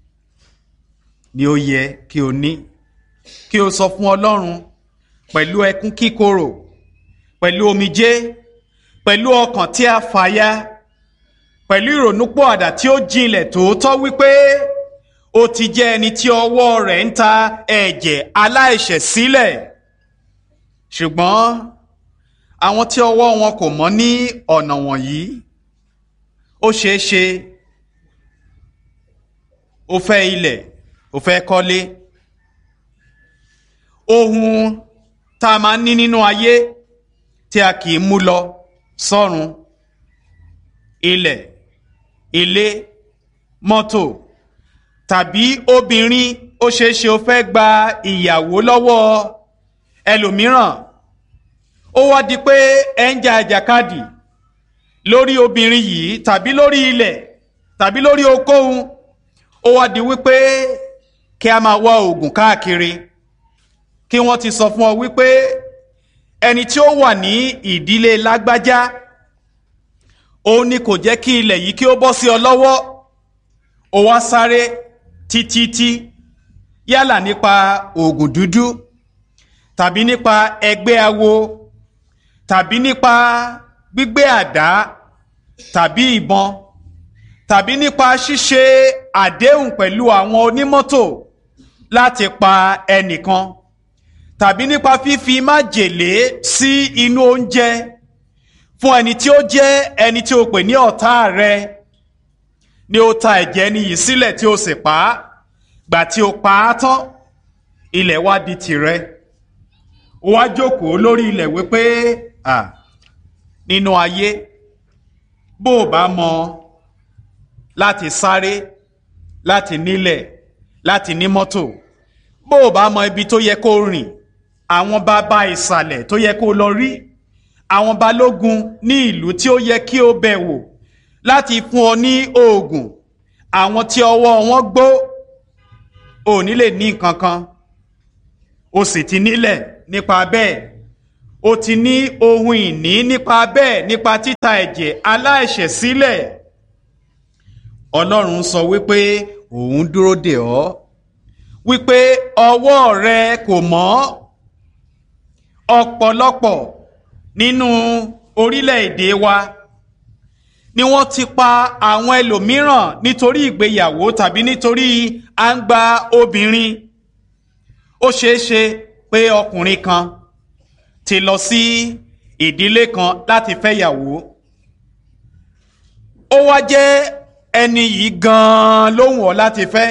ni ó yẹ kí o ní. Kí o sọ fún Ọlọ́run pẹ̀lú ẹkún kíkorò, pẹ̀lú omijé, pẹ̀lú ọkàn tí a fàya, pẹ̀lú ìrònúpìwàdà tí ó jinlẹ̀ tòótọ́ wípé ó ti jẹ́ ẹni tí ọwọ́ rẹ̀ ń ta ẹ̀jẹ̀ aláìṣẹ̀ sílẹ̀. Ṣùgbọ́n àwọn tí ọwọ́ wọn kò mọ́ ní ọ̀nà wọ̀nyí, ó ṣeé ṣe ó fẹ́ ilẹ̀, ó fẹ́ kọ́lé. Ohun tá a máa ń ní nínú ayé tí a kì í mú lọ sọ́run, ilẹ̀, ilé, mọ́tò, tàbí obìnrin, ó ṣeé ṣe ó fẹ́ gba ìyàwó lọ́wọ́ ẹlòmíràn. Ó wá di pé ẹ ń jà àjàkadì lórí obìnrin yìí tàbí lórí ilẹ̀ tàbí lórí ohunkóhun. Ó wá di wípé kí a máa wá oògùn káàkiri, kí wọ́n ti sọ fún ọ wípé ẹni tí ó wà ní ìdílé lágbájá, òun ni kò jẹ́ kí ilẹ̀ yìí kí ó bọ́ sí ọ lọ́wọ́. Ó wá sáré títí yálà nípa oògùn dúdú tàbí nípa ẹgbẹ́ awo tàbí nípa gbígbé àdá tàbí ìbọn tàbí nípa ṣíṣe àdéhùn pẹ̀lú àwọn onímọ́tò láti pa ẹnìkan, tàbí nípa fífi májèlé sí inú oúnjẹ fún ẹni tí ó jẹ́ ẹni tí ó pè ní ọ̀tá rẹ. Ni ó ta ẹ̀jẹ̀ ẹni yìí sílẹ̀ tí ó sì pa á. Gbà tí ó pa á tán, ilẹ̀ wá di tìrẹ. Ó wá jókòó lórí ilẹ̀ wípé nínú ayé, bó o bá mọ láti sáré, láti nílẹ̀, láti ní mọ́tò, bó o bá mọ ibi tó yẹ kó rìn, àwọn bàbá ìsàlẹ̀ tó yẹ kó lọ rí, àwọn balógun ní ìlú tí ó yẹ kí o bẹ̀ wò láti fún ọ ní oògùn, àwọn tí ọwọ́ wọn gbó, ò ní lè ní nǹkan kan. o sì ti nílẹ̀ nípa bẹ́ẹ̀, o ti ní ohun ìní nípa bẹ́ẹ̀, nípa títa ẹ̀jẹ̀ aláìṣẹ̀ sílẹ̀. Ọlọ́run sọ wípé òun dúró dè ọ́, wípé ọwọ́ rẹ kò mọ́. Ọ̀pọ̀lọpọ̀ nínú orílẹ̀-èdè wa ni wọ́n ti pa àwọn ẹlòmíràn nítorí ìgbéyàwó tàbí nítorí à ń gba obìnrin. Ó ṣeé ṣe pé ọkùnrin kan ti lọ sí ìdílé kan láti fẹ́yàwó. Ó wá jẹ́ ẹni yìí gan-an ló wù ọ́ láti fẹ́.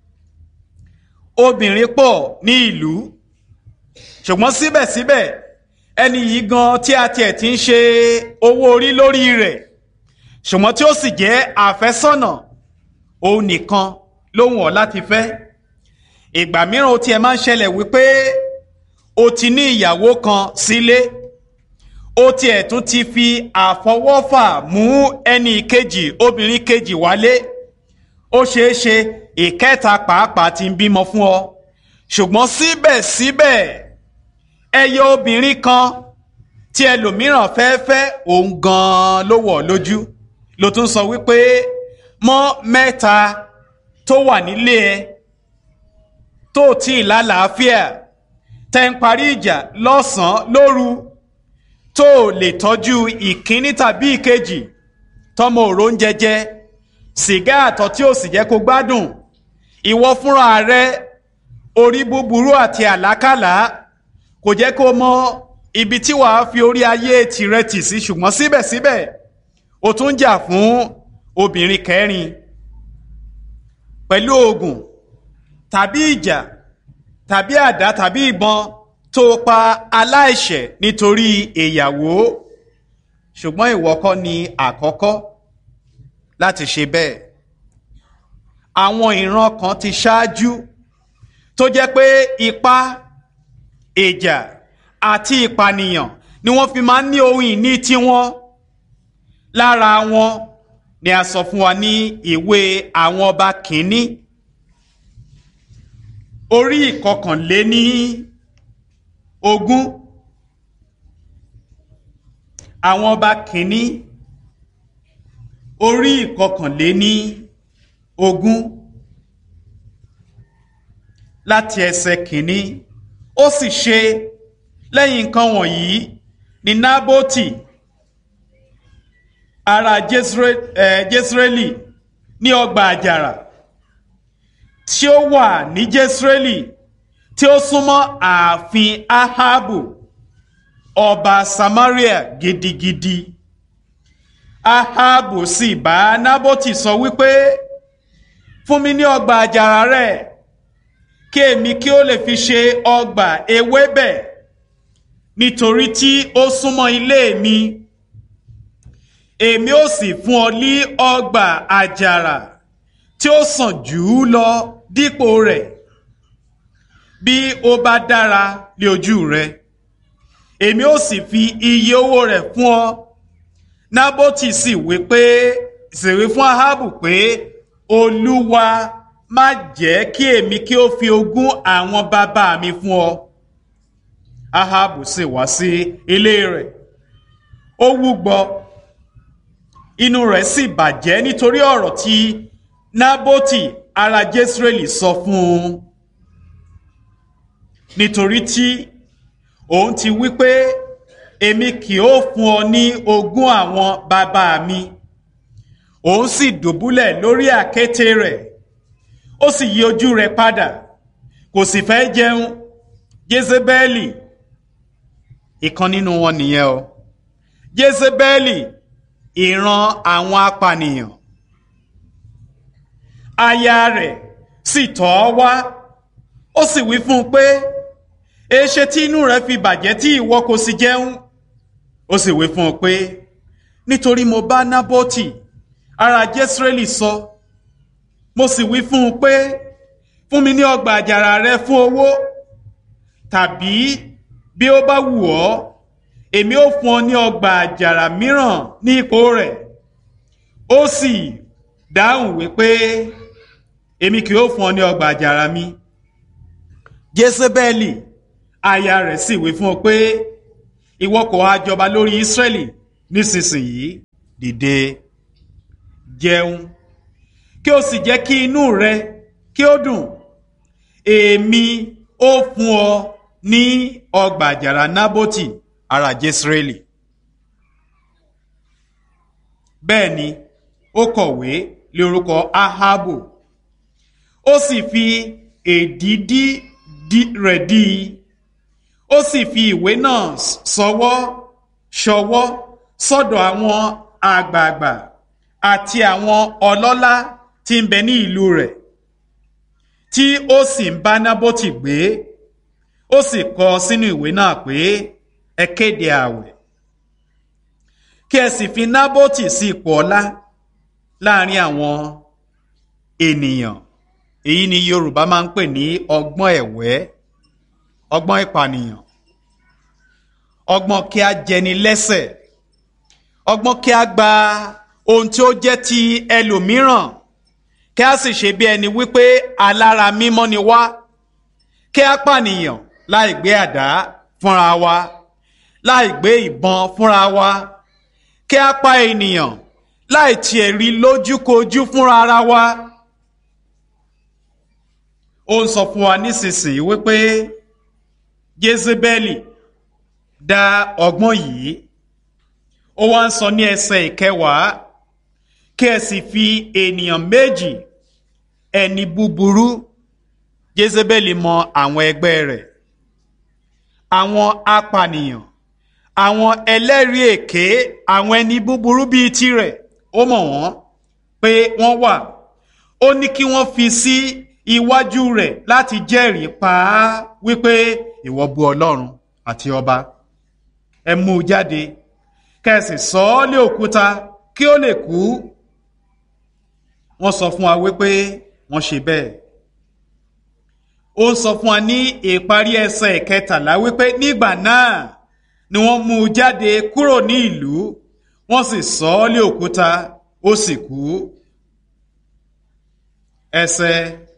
Obìnrin pọ̀ ní ìlú, ṣùgbọ́n síbẹ̀síbẹ̀ ẹni yìí gan tí a tiẹ̀ ti ń ṣe owó orí lórí rẹ̀, ṣùgbọ́n tí ó sì jẹ́ àfẹ́sọ́nà, òun nìkan ló wù ọ́ láti fẹ́. Ìgbà mìíràn ó tiẹ̀ máa ń ṣẹlẹ̀ wípé o ti ní ìyàwó kan sílé, ó tiẹ̀ tún ti fi àfọwọ́fà mú ẹni kejì, obìnrin kejì wálé. Ó ṣeé ṣe ìkẹta pàápàá ti ń bímọ fún ọ, ṣùgbọ́n síbẹ̀síbẹ̀ ẹyẹ obìnrin kan tí ẹlòmíràn fẹ́ òun gan-an ló wọ̀ lójú. Ló tún sọ wípé mọ́ mẹ́ta tó wà nílé ẹ tó tí ì lálàáfíà, tẹ́ ń parí ìjà lọ́sàn-án lóru, tó lè tọ́jú ìkíní tàbí ìkejì, tọmọ òró ń jẹjẹ, sìgá àtọ̀ tí ò sì jẹ́ kó gbádùn, ìwọ fúnra rẹ orí búburú àti àlákàlà kò jẹ́ kó mọ ibi tí wàá fi orí ayé tirẹ̀ tì sí, ṣùgbọ́n síbẹ̀síbẹ̀ o tún jà fún obìnrin kẹrin pẹ̀lú oògùn tàbí ìjà tàbí àdá tàbí ìbọn tó pa aláìṣẹ̀ nítorí ìyàwó. Ṣùgbọ́n ìwọ kọ́ ni àkọ́kọ́ láti ṣe bẹ́ẹ̀. Àwọn ìran kan ti ṣáájú tó jẹ́ pé ipá, ìjà àti ìpànìyàn ni wọ́n fi máa ń ní ohun ìní tiwọn. Lára wọn ni a sọ fún wa ní ìwé àwọn ọba kìíní orí ìkọkànléní ogún. Àwọn ọba kìíní orí ìkọkànléní ogún láti ẹsẹ̀ kìíní. Ó sì ṣe lẹ́yìn nǹkan wọ̀nyí ni Nábótì ará Jesreeli ní ọgbà àjàrà tí ó wà ní Jesreeli, tí ó súnmọ́ ààfin Ahabu ọba Samaria gidigidi. Ahabu sì bá Nábótì sọ wípé, fún mi ní ọgbà àjàrà rẹ̀, kí èmi kí ó lè fi ṣe ọgbà ewébẹ̀, nítorí tí ó súnmọ́ ilé mi. Èmi ó sì fún ọ ní ọgbà àjàrà tí ó sàn jù ú lọ dípò rẹ̀, bí ó bá dára ní ojú rẹ. Èmi ó sì fi iye owó rẹ̀ fún ọ. Nábótì sì wí fún Ahabu pé, Olúwa má jẹ́ kí èmi kí ó fi ogún àwọn bàbá mi fún ọ. Ahabu sì wá sí ilé rẹ̀, ó wúgbọ, inú rẹ̀ sì bàjẹ́ nítorí ọ̀rọ̀ tí Nábótì ará Jesreeli sọ fún un, nítorí tí òun ti wí pé, èmi kì ó fún ọ ní ogún àwọn bàbá mi. Òun sì dùbúlẹ̀ lórí àkéte rẹ̀, ó sì yí ojú rẹ̀ padà, kò sì fẹ́ jẹun. Jésébẹ́lì, ìkan nínú wọn nìyẹn o. Jésébẹ́lì, ìran àwọn apànìyàn. Aya rẹ̀ sì tọ̀ ọ́ wá, ó sì wí fún un pé, èéṣe tí inú rẹ̀ fi bàjẹ́ tí ìwọ kò sì jẹun? Ó sì wí fún un pé, nítorí mo bá Nábótì ará Jesreeli sọ, mo sì wí fún un pé, fún mi ní ọgbà àjàrà rẹ fún owó, tàbí bí ó bá wù ọ́, èmi ó fún ọ ní ọgbà àjàrà mìíràn ní ipò rẹ̀. Ó sì dáhùn wípé, èmi kì yóò fún ọ ní ọgbà àjàrà mi. Jésébẹ́lì aya rẹ̀ sì wí fún ọ pé ìwọ kò ha jọba lórí Ísírẹ́lì nísinsìnyí, dìde, jẹun, kí o sì jẹ́ kí inú rẹ kí ó dùn. Èmi ó fún ọ ní ọgbà àjàrà Nábótì ará Jesreeli. Bẹ́ẹ̀ ni ó kọ̀wé lé orúkọ Ahabu, ó sì fi èdìdì rẹ̀ dí i, ó sì fi ìwé náà ṣọwọ́ sọ́dọ̀ àwọn àgbààgbà àti àwọn ọlọ́lá tí ń bẹ ní ìlú rẹ̀, tí ó sì ń bá Nábótì gbé. Ó sì kọ sínú ìwé náà pé ẹ kéde ààwẹ̀, kí ẹ sì fi Nábótì sí ipò ọlá láàrin àwọn ènìyàn. Èyí ni Yorùbá máa ń pè ní ọgbọ́n ẹ̀wẹ́, ọgbọ́n ìpànìyàn, ọgbọ́n kí a jẹni lẹ́sẹ̀, ọgbọ́n kí a gba ohun tí ó jẹ́ ti ẹlòmíràn, kí a sì ṣe bí ẹni wípé alára mímọ́ ni wá, kí a pànìyàn láì gbé àdá fúnra wa, láì gbé ìbọn fúnra wa, kí a pa ènìyàn láì tiẹ̀ rí lójúkojú fúnra ara wa. Ó ń sọ fún wa nísinsìnyí wípé Jésébẹ́lì dá ọgbọ́n yìí. Ó wá ń sọ ní ẹsẹ̀ 10, kí ẹ sì fi ènìyàn méjì, ẹni búburú. Jésébẹ́lì mọ àwọn ẹgbẹ́ rẹ̀, àwọn apànìyàn, àwọn ẹlẹ́rìí èké, àwọn ẹni búburú bíi tirẹ̀. Ó mọ̀ wọ́n pé wọ́n wà. Ó ní kí wọ́n fi sí iwájú rẹ̀ láti jẹ́rìí pa á wípé ìwọ bú Ọlọ́run àti ọba. Ẹ mú u jáde, kẹ́sì sọ ọ́ lé òkúta kí ó lè kú. Wọ́n sọ fún wa wípé wọ́n ṣe bẹ́ẹ̀. Ó ń sọ fún wa ní ìparí ẹsẹ̀ 13 wípé nígbà náà ni wọ́n mú u jáde kúrò ní ìlú, wọ́n sì sọ ọ́ lé òkúta, ó sì kú. Ẹsẹ̀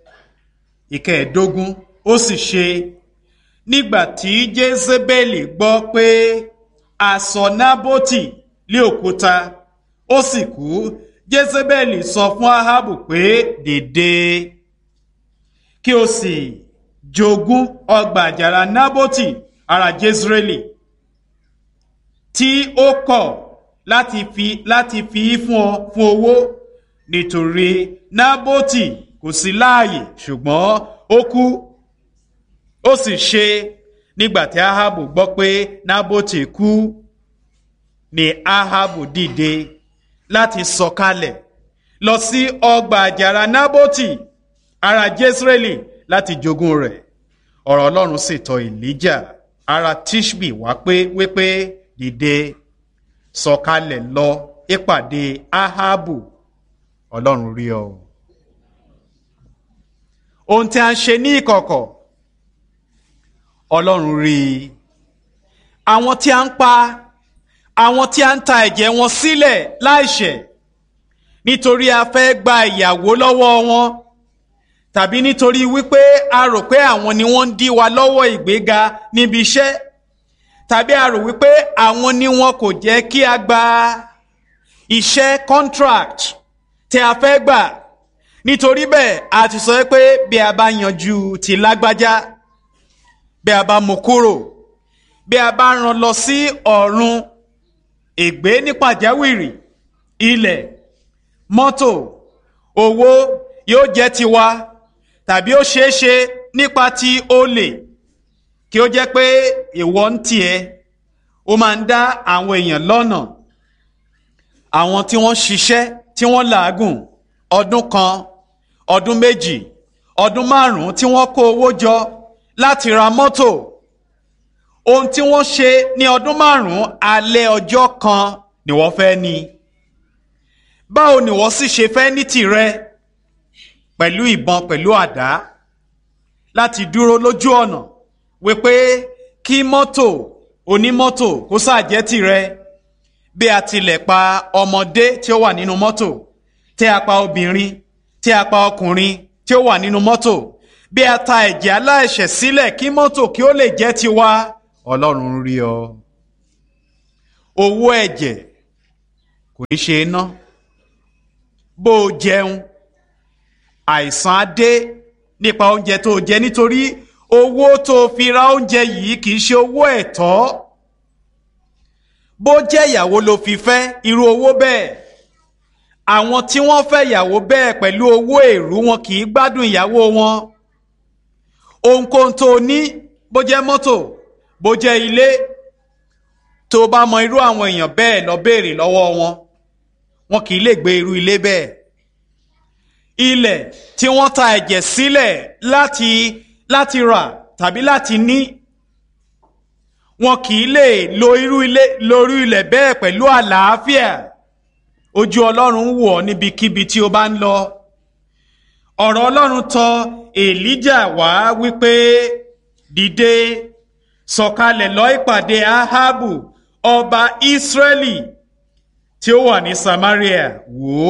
15, ó sì ṣe nígbà tí Jésébẹ́lì gbọ́ pé a sọ Nábótì lé òkúta, ó sì kú. Jésébẹ́lì sọ fún Ahabu pé dìde, kí o sì jogún ọgbà àjàrà Nábótì ará Jesreeli, tí ó kọ̀ láti fi fún ọ fún owó, nítorí Nábótì kò sí láàyè ṣùgbọ́n ó kú. Ó sì ṣe nígbà tí Ahabu gbọ́ pé Nábótì kú, ni Ahabu dìde láti sọ̀kalẹ̀ lọ sí ọgbà àjàrà Nábótì ará Jesreeli láti jogún rẹ̀. Ọ̀rọ̀ Ọlọ́run sì tọ̀ Èlíjà ará Tishbi wá wípé dìde, sọ̀kalẹ̀ lọ ìpàdé Ahabu, Ọlọ́run rí ọ. Ohun tí a ń ṣe ní ìkọ̀kọ̀, Ọlọ́run rí i. Àwọn tí a ń pa, àwọn tí a ń ta ẹ̀jẹ̀ wọn sílẹ̀ láìṣẹ̀ nítorí a fẹ́ gba ìyàwó lọ́wọ́ wọn, tàbí nítorí wípé a rò pé àwọn ni wọ́n ń dí wa lọ́wọ́ ìgbéga níbi iṣẹ́, tàbí a rò wípé àwọn ni wọn kò jẹ́ kí a gba iṣẹ́ contract tí a fẹ́ gbà. Nítorí bẹ́ẹ̀ a ti sọ pé bí a bá yanjú ti lágbájá, bí a bá mú kúrò, bí a bá rán lọ sí ọ̀run, ègbé ní pàjáwìrì, ilẹ̀, mọ́tò, owó yóò jẹ́ tiwa, tàbí ó ṣeéṣe nípa ti olè kí ó jẹ́ pé ìwọ ń tiẹ̀ ó máa ń dá àwọn èèyàn lọ́nà. Àwọn tí wọ́n ṣiṣẹ́ tí wọ́n làágùn ọdún kan, ọdún méjì, ọdún 5 tí wọ́n kó owó jọ láti ra mọ́tò, ohun tí wọ́n ṣe ní ọdún 5 alẹ́ ọjọ́ kan ni wọ́n fẹ́ ní. Báwo ni wọ́n sì ṣe fẹ́ ní tìrẹ pẹ̀lú ìbọn, pẹ̀lú àdá, láti dúró lójú ọ̀nà wípé kí mọ́tò onímọ́tò kó ṣàjẹ́ tìrẹ, bí a tilẹ̀ pa ọmọdé tí ó wà nínú mọ́tò, tí a pa obìnrin, tí a pa ọkùnrin tí ó wà nínú mọ́tò, bí a ta ẹ̀jẹ̀ aláìṣẹ̀ sílẹ̀ kí mọ́tò kí ó lè jẹ́ tiwa, Ọlọ́run rí ọ. Owó ẹ̀jẹ̀ kò ní ṣe ná. Bó o jẹun, àìsàn á dé nípa oúnjẹ tó jẹ, nítorí owó tó fi ra oúnjẹ yìí kì í ṣe owó ẹ̀tọ́. Bó jẹ́ ìyàwó ló fi fẹ́ irú owó bẹ́ẹ̀, àwọn tí wọ́n fẹ́ ìyàwó bẹ́ẹ̀ pẹ̀lú owó èrú wọn kì í gbádùn ìyàwó wọn. Ohunkóhun tó ní, bó jẹ́ mọ́tò, bó jẹ́ ilé, tó bá mọ irú àwọn èèyàn bẹ́ẹ̀ lọ béèrè lọ́wọ́ wọn kì í lè gbé irú ilé bẹ́ẹ̀. Ilẹ̀ tí wọ́n ta ẹ̀jẹ̀ sílẹ̀ láti rà tàbí láti ní, wọn kì í lè lo irú ilẹ̀ bẹ́ẹ̀ pẹ̀lú àlàáfíà. Ojú Ọlọ́run wò ọ́ níbikíbi tí o bá ń lọ. Ọ̀rọ̀ Ọlọ́run tọ̀ Èlíjà wá wípé, dìde, sọ̀kalẹ̀ lọ ìpàdé Ahabu ọba Ísírẹ́lì tí ó wà ní Samaria. Wò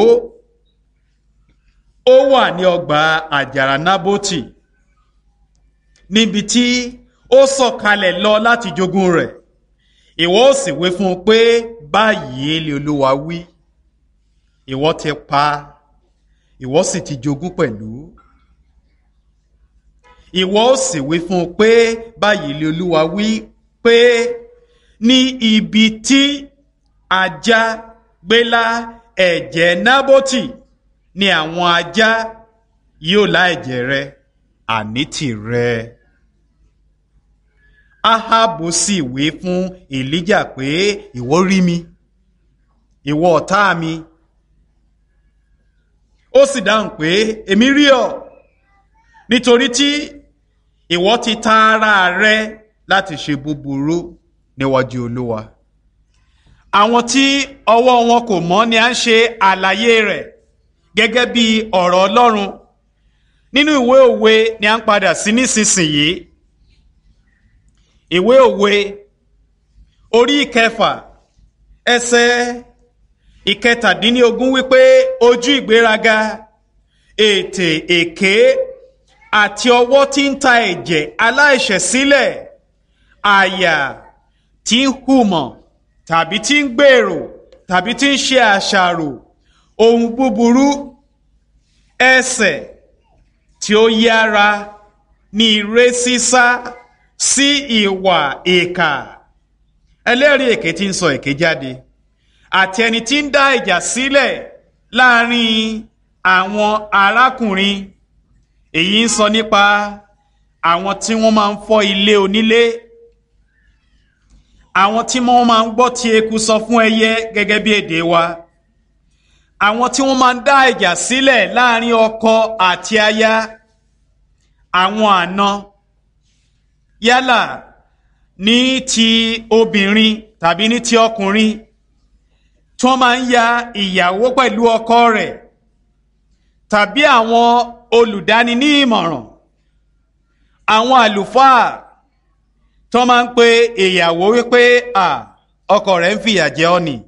ó wà ní ọgbà àjàrà Nábótì, níbi tí ó sọ̀kalẹ̀ lọ láti jogún rẹ̀. Ìwọ ó sì wí fún un pé, báyìí lé Olúwa wí, ìwọ ti pa, ìwọ sì ti jogún pẹ̀lú. Ìwọ ó sì wí fún un pé, báyìí lé Olúwa wí pé, ní ibi tí ajá gbélá ẹ̀jẹ̀ Nábótì ni àwọn ajá yóò lá ẹ̀jẹ̀ rẹ, àní tìrẹ. Ahabu sì wí fún Èlíjà pé, ìwọ rí mi, ìwọ ọ̀tá mi. Ó sì dáhùn pé, èmi rí ọ, nítorí tí ìwọ ti ta ara rẹ láti ṣe búburú níwájú Olúwa. Àwọn tí ọwọ́ wọn kò mọ́ ni à ń ṣe àlàyé rẹ̀ gẹ́gẹ́ bí ọ̀rọ̀ Ọlọ́run. Nínú ìwé òwe ni à ń padà sí nísinsìnyí. Ìwé òwe orí 6 ẹsẹ̀ 17 wípé, ojú ìgbéraga, ètè èké àti ọwọ́ tí ń ta ẹ̀jẹ̀ aláìṣẹ̀ sílẹ̀, àyà tí ń hùmọ̀ tàbí tí ń gbèrò tàbí tí ń ṣe àṣàrò ohun búburú, ẹsẹ̀ tí ó yára ní ire sísá sí ìwà ìkà, ẹlẹ́rìí èké tí ń sọ èké jáde, àti ẹni tí ń dá ìjà sílẹ̀ láàrin àwọn arákùnrin. Èyí ń sọ nípa àwọn tí wọ́n máa ń fọ́ ilé onílé, àwọn tí wọ́n máa ń gbọ́ tí eku sọ fún ẹyẹ gẹ́gẹ́ bí èdè wa, àwọn tí wọ́n máa ń dá ìjà sílẹ̀ láàrin ọkọ àti aya, àwọn àna, yálà ní ti obìnrin tàbí ní ti ọkùnrin, tí wọ́n máa ń ya ìyàwó pẹ̀lú ọkọ rẹ̀, tàbí àwọn olùdáni ní ìmọ̀ràn, àwọn àlùfáà tó máa ń pe ìyàwó wípé ọkọ rẹ̀ ń fìyà jẹ ọ́ ni,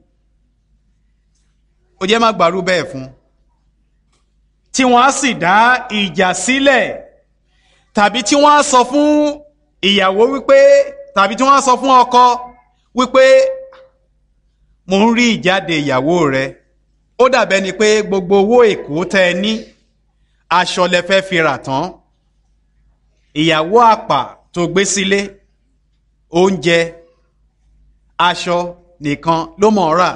ó jẹ́ má gbàrú bẹ́ẹ̀ fún, tí wọ́n á sì dá ìjà sílẹ̀, tàbí tí wọ́n á sọ fún ìyàwó wípé, tàbí tí wọ́n á sọ fún ọkọ wípé, mo ń rí ìjáde ìyàwó rẹ, ó dàbẹ́ ni pé gbogbo owó èkó tẹ́ ẹ ní, aṣọ lẹ fẹ́ fi rà tán, ìyàwó àpà tó gbé sílé, oúnjẹ, aṣọ nìkan ló mọ̀ ọ́ rà.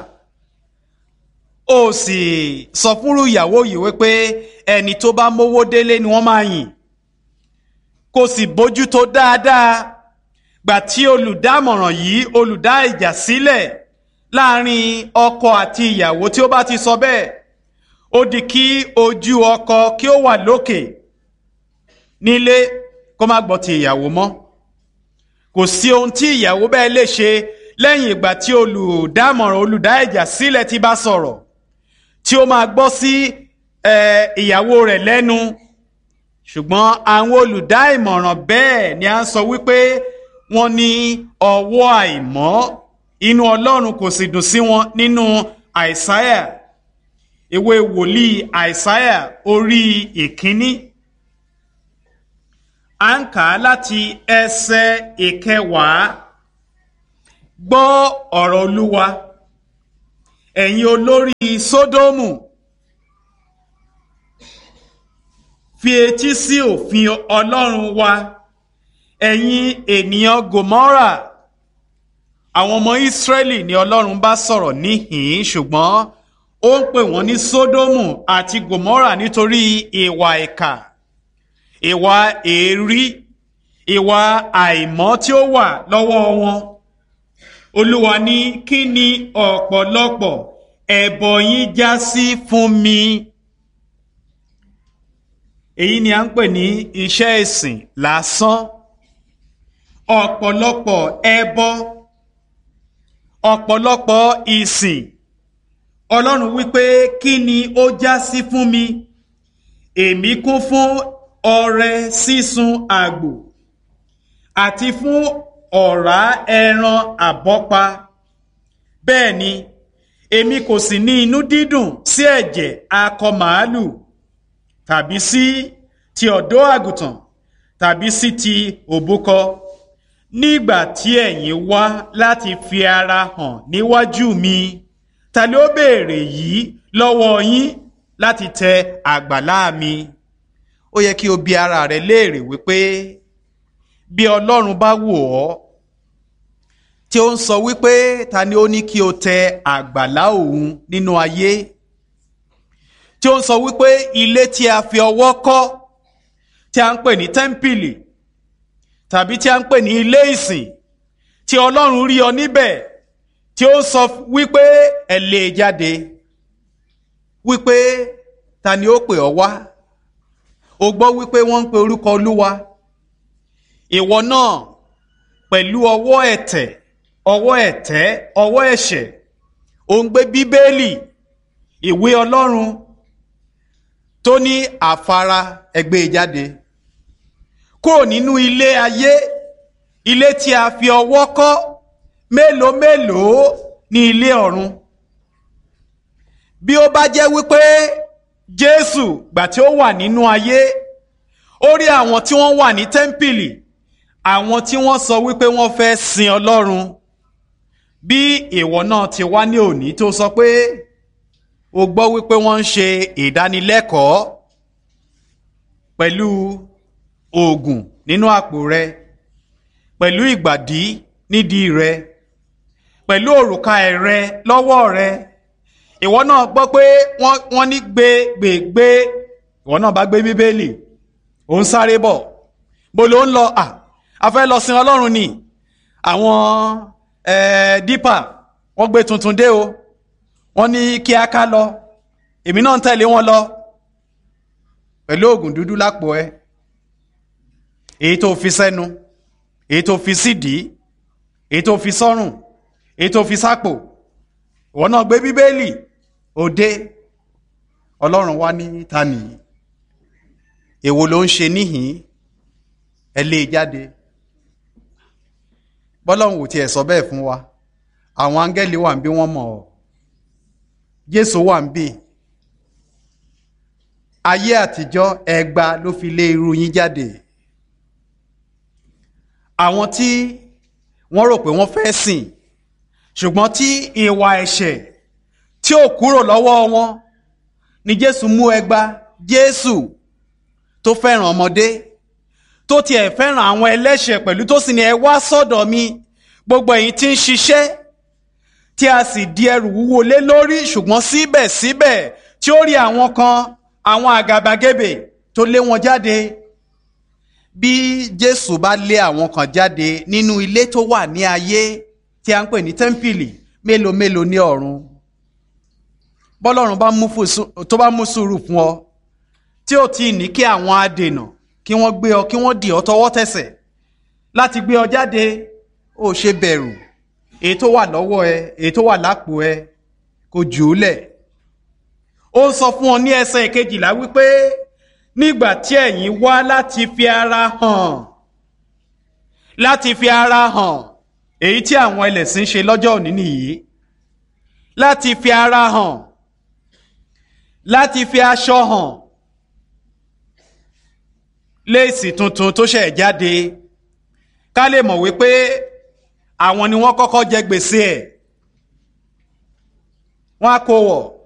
Ó sì sọ fúnrú ìyàwó yìí wípé ẹni tó bá mówó délé ni wọ́n máa yìn, kò sì bójú tó dáadáa. Gbà tí olùdámọ̀ràn yìí, olùdá ìjà sílẹ̀ láàrin ọkọ àti ìyàwó, tí ó bá ti sọ bẹ́ẹ̀, ó di kí ojú ọkọ kí ó wà lókè nílé, kó má gbọ́ ti ìyàwó mọ́. Kò sí ohun tí ìyàwó bẹ́ẹ̀ lè ṣe lẹ́yìn ìgbà tí olùdámọ̀ràn, olùdá ìjà sílẹ̀ ti bá sọ̀rọ̀, tí ó máa gbọ́ sí ìyàwó rẹ̀ lẹ́nu. Ṣùgbọ́n àwọn olùdá ìmọ̀ràn bẹ́ẹ̀ ni a ń sọ wípé wọ́n ní ọwọ́ àìmọ́, inú Ọlọ́run kò sì dùn sí wọn. Nínú Àìsáyà, ìwé wòlíì Àìsáyà orí 1 à ń kà á láti ẹsẹ̀ ìkẹwàá. Gbọ́ ọ̀rọ̀ Olúwa, ẹ̀yin olórí Sódómù, fi etí sí òfin Ọlọ́run wa, ẹ̀yin ènìyàn Gòmórà. Àwọn ọmọ Ísírẹ́lì ni Ọlọ́run bá sọ̀rọ̀ níhìn-ín, ṣùgbọ́n ó ń pè wọ́n ní Sódómù àti Gòmórà nítorí ìwà ìkà, ìwà èérí, ìwà àìmọ́ tí ó wà lọ́wọ́ wọn. Olúwa ní, kí ni ọ̀pọ̀lọpọ̀ ẹbọ yín já sí fún mi? Èyí ni à ń pè ní iṣẹ́ ìsìn lásán. Ọ̀pọ̀lọpọ̀ ẹbọ, ọ̀pọ̀lọpọ̀ ìsìn. Ọlọ́run wípé, kí ni ó já sí fún mi? Èmi kún fún ọrẹ sísun àgbò àti fún ọ̀rá ẹran àbọ́pa. Bẹ́ẹ̀ ni, èmi kò sì ní inú dídùn sí ẹ̀jẹ̀ akọ màálù, tàbí sí ti ọ̀dọ́ àgùntàn, tàbí sí ti òbúkọ. Nígbà tí ẹ̀yin wá láti fi ara hàn níwájú mi, ta ló béèrè yìí lọ́wọ́ yín láti tẹ àgbàlá mi? Ó yẹ kí o bi ara rẹ léèrè wípé bí Ọlọ́run bá wò ọ́, tí ó ń sọ wípé ta ni ó ní kí o tẹ àgbàlá òun nínú ayé, tí ó ń sọ wípé ilé tí a fi ọwọ́ kọ́, tí a ń pè ní tẹ́ḿpìlì, tàbí tí a ń pè ní ilé ìsìn, tí Ọlọ́run rí ọ níbẹ̀, tí ó sọ wípé ẹ lé e jáde, wípé ta ni ó pè ọ wá? O gbọ́ wípé wọ́n ń pe orúkọ Olúwa. Ìwọ náà pẹ̀lú ọwọ́ ẹ̀tẹ̀, ọwọ́ ẹ̀tẹ́, ọwọ́ ẹ̀ṣẹ̀, ò ń gbé Bíbélì, ìwé Ọlọ́run tó ní àfara, ẹ gbé e jáde kúrò nínú ilé ayé, ilé tí a fi ọwọ́ kọ́. Mélòó mélòó ní ilé ọ̀run? Bí ó bá jẹ́ wípé Jésù gbà tí ó wà nínú ayé, ó rí àwọn tí wọ́n wà ní tẹ́ḿpìlì, àwọn tí wọ́n sọ wípé wọ́n fẹ́ sin Ọlọ́run. Bí ìwọ náà ti wá ní òní tó sọ pé o gbọ́ wípé wọ́n ń ṣe ìdánilẹ́kọ̀ọ́ pẹ̀lú oògùn nínú àpò rẹ, pẹ̀lú ìgbàdí nídìí rẹ, pẹ̀lú òrùka ẹ̀rẹ lọ́wọ́ rẹ. Ìwọ náà gbọ́ pé wọ́n ní gbé. Ìwọ náà bá gbé Bíbélì, ò ń sáré bọ̀. Bó ló ń lọ? A fẹ́ lọ sin Ọlọ́run ni. Àwọn dípà wọ́n gbé tuntun dé o, wọ́n ní kí a ká lọ. Èmi náà ń tẹ̀lé wọn lọ pẹ̀lú oògùn dúdú lápò ẹ, èyí tó fi sẹ́nu, èyí tó fi sídìí, èyí tó fi sọ́rùn, èyí tó fi sápò. Ìwọ náà gbé Bíbélì òde. Ọlọ́run wá ní, ta nìyí? Èwo ló ń ṣe níhìn? Ẹ lé e jáde. Bọ́lọ́run ò tiẹ̀ sọ bẹ́ẹ̀ fún wa. Àwọn áńgẹ́lì wà ń bí, wọ́n mọ̀ ọ́. Jésù wà ń bí. Ayé àtijọ́ ẹgba ló fi lé irú yín jáde. Àwọn tí wọ́n rò pé wọ́n fẹ́ sìn, ṣùgbọ́n tí ìwà ẹ̀ṣẹ̀ tí ò kúrò lọ́wọ́ wọn, ni Jésù mú ẹgba. Jésù tó fẹ́ràn ọmọdé, tó tiẹ̀ fẹ́ràn àwọn ẹlẹ́ṣẹ̀ pẹ̀lú, tó sì ní, ẹ wá sọ́dọ̀ mi gbogbo ẹ̀yin tí ń ṣiṣẹ́ tí a sì di ẹrù wúwo lé lórí, ṣùgbọ́n síbẹ̀síbẹ̀ tí ó rí àwọn kan, àwọn àgàbàgebè, tó lé wọn jáde. Bí Jésù bá lé àwọn kan jáde nínú ilé tó wà ní ayé tí a ń pè ní tẹ́ḿpìlì, mélòó mélòó ní ọ̀run? Bọ́lọ́run tó bá mú sùúrù fún ọ, tí ó ti ní kí àwọn adènà kí wọ́n gbé ọ, kí wọ́n dì ọ tọwọ́ tẹsẹ̀ láti gbé ọ jáde, ó ṣe bẹ̀rù. Èyí tó wà lọ́wọ́ ẹ, èyí tó wà lápò ẹ, kò jù ú lẹ̀. Ó ń sọ fún ọ ní ẹsẹ̀ 12 wípé nígbà tí ẹ̀yin wá láti fi ara hàn, láti fi ara hàn, èyí tí àwọn ẹlẹ́sìn ṣe lọ́jọ́ òní nìyí, láti fi ara hàn, láti fi aṣọ hàn, léèsì tuntun tó ṣẹ̀ jáde ká lè mọ̀ wípé àwọn ni wọ́n kọ́kọ́ jẹ gbèsè ẹ̀ wọ́n á kó wọ̀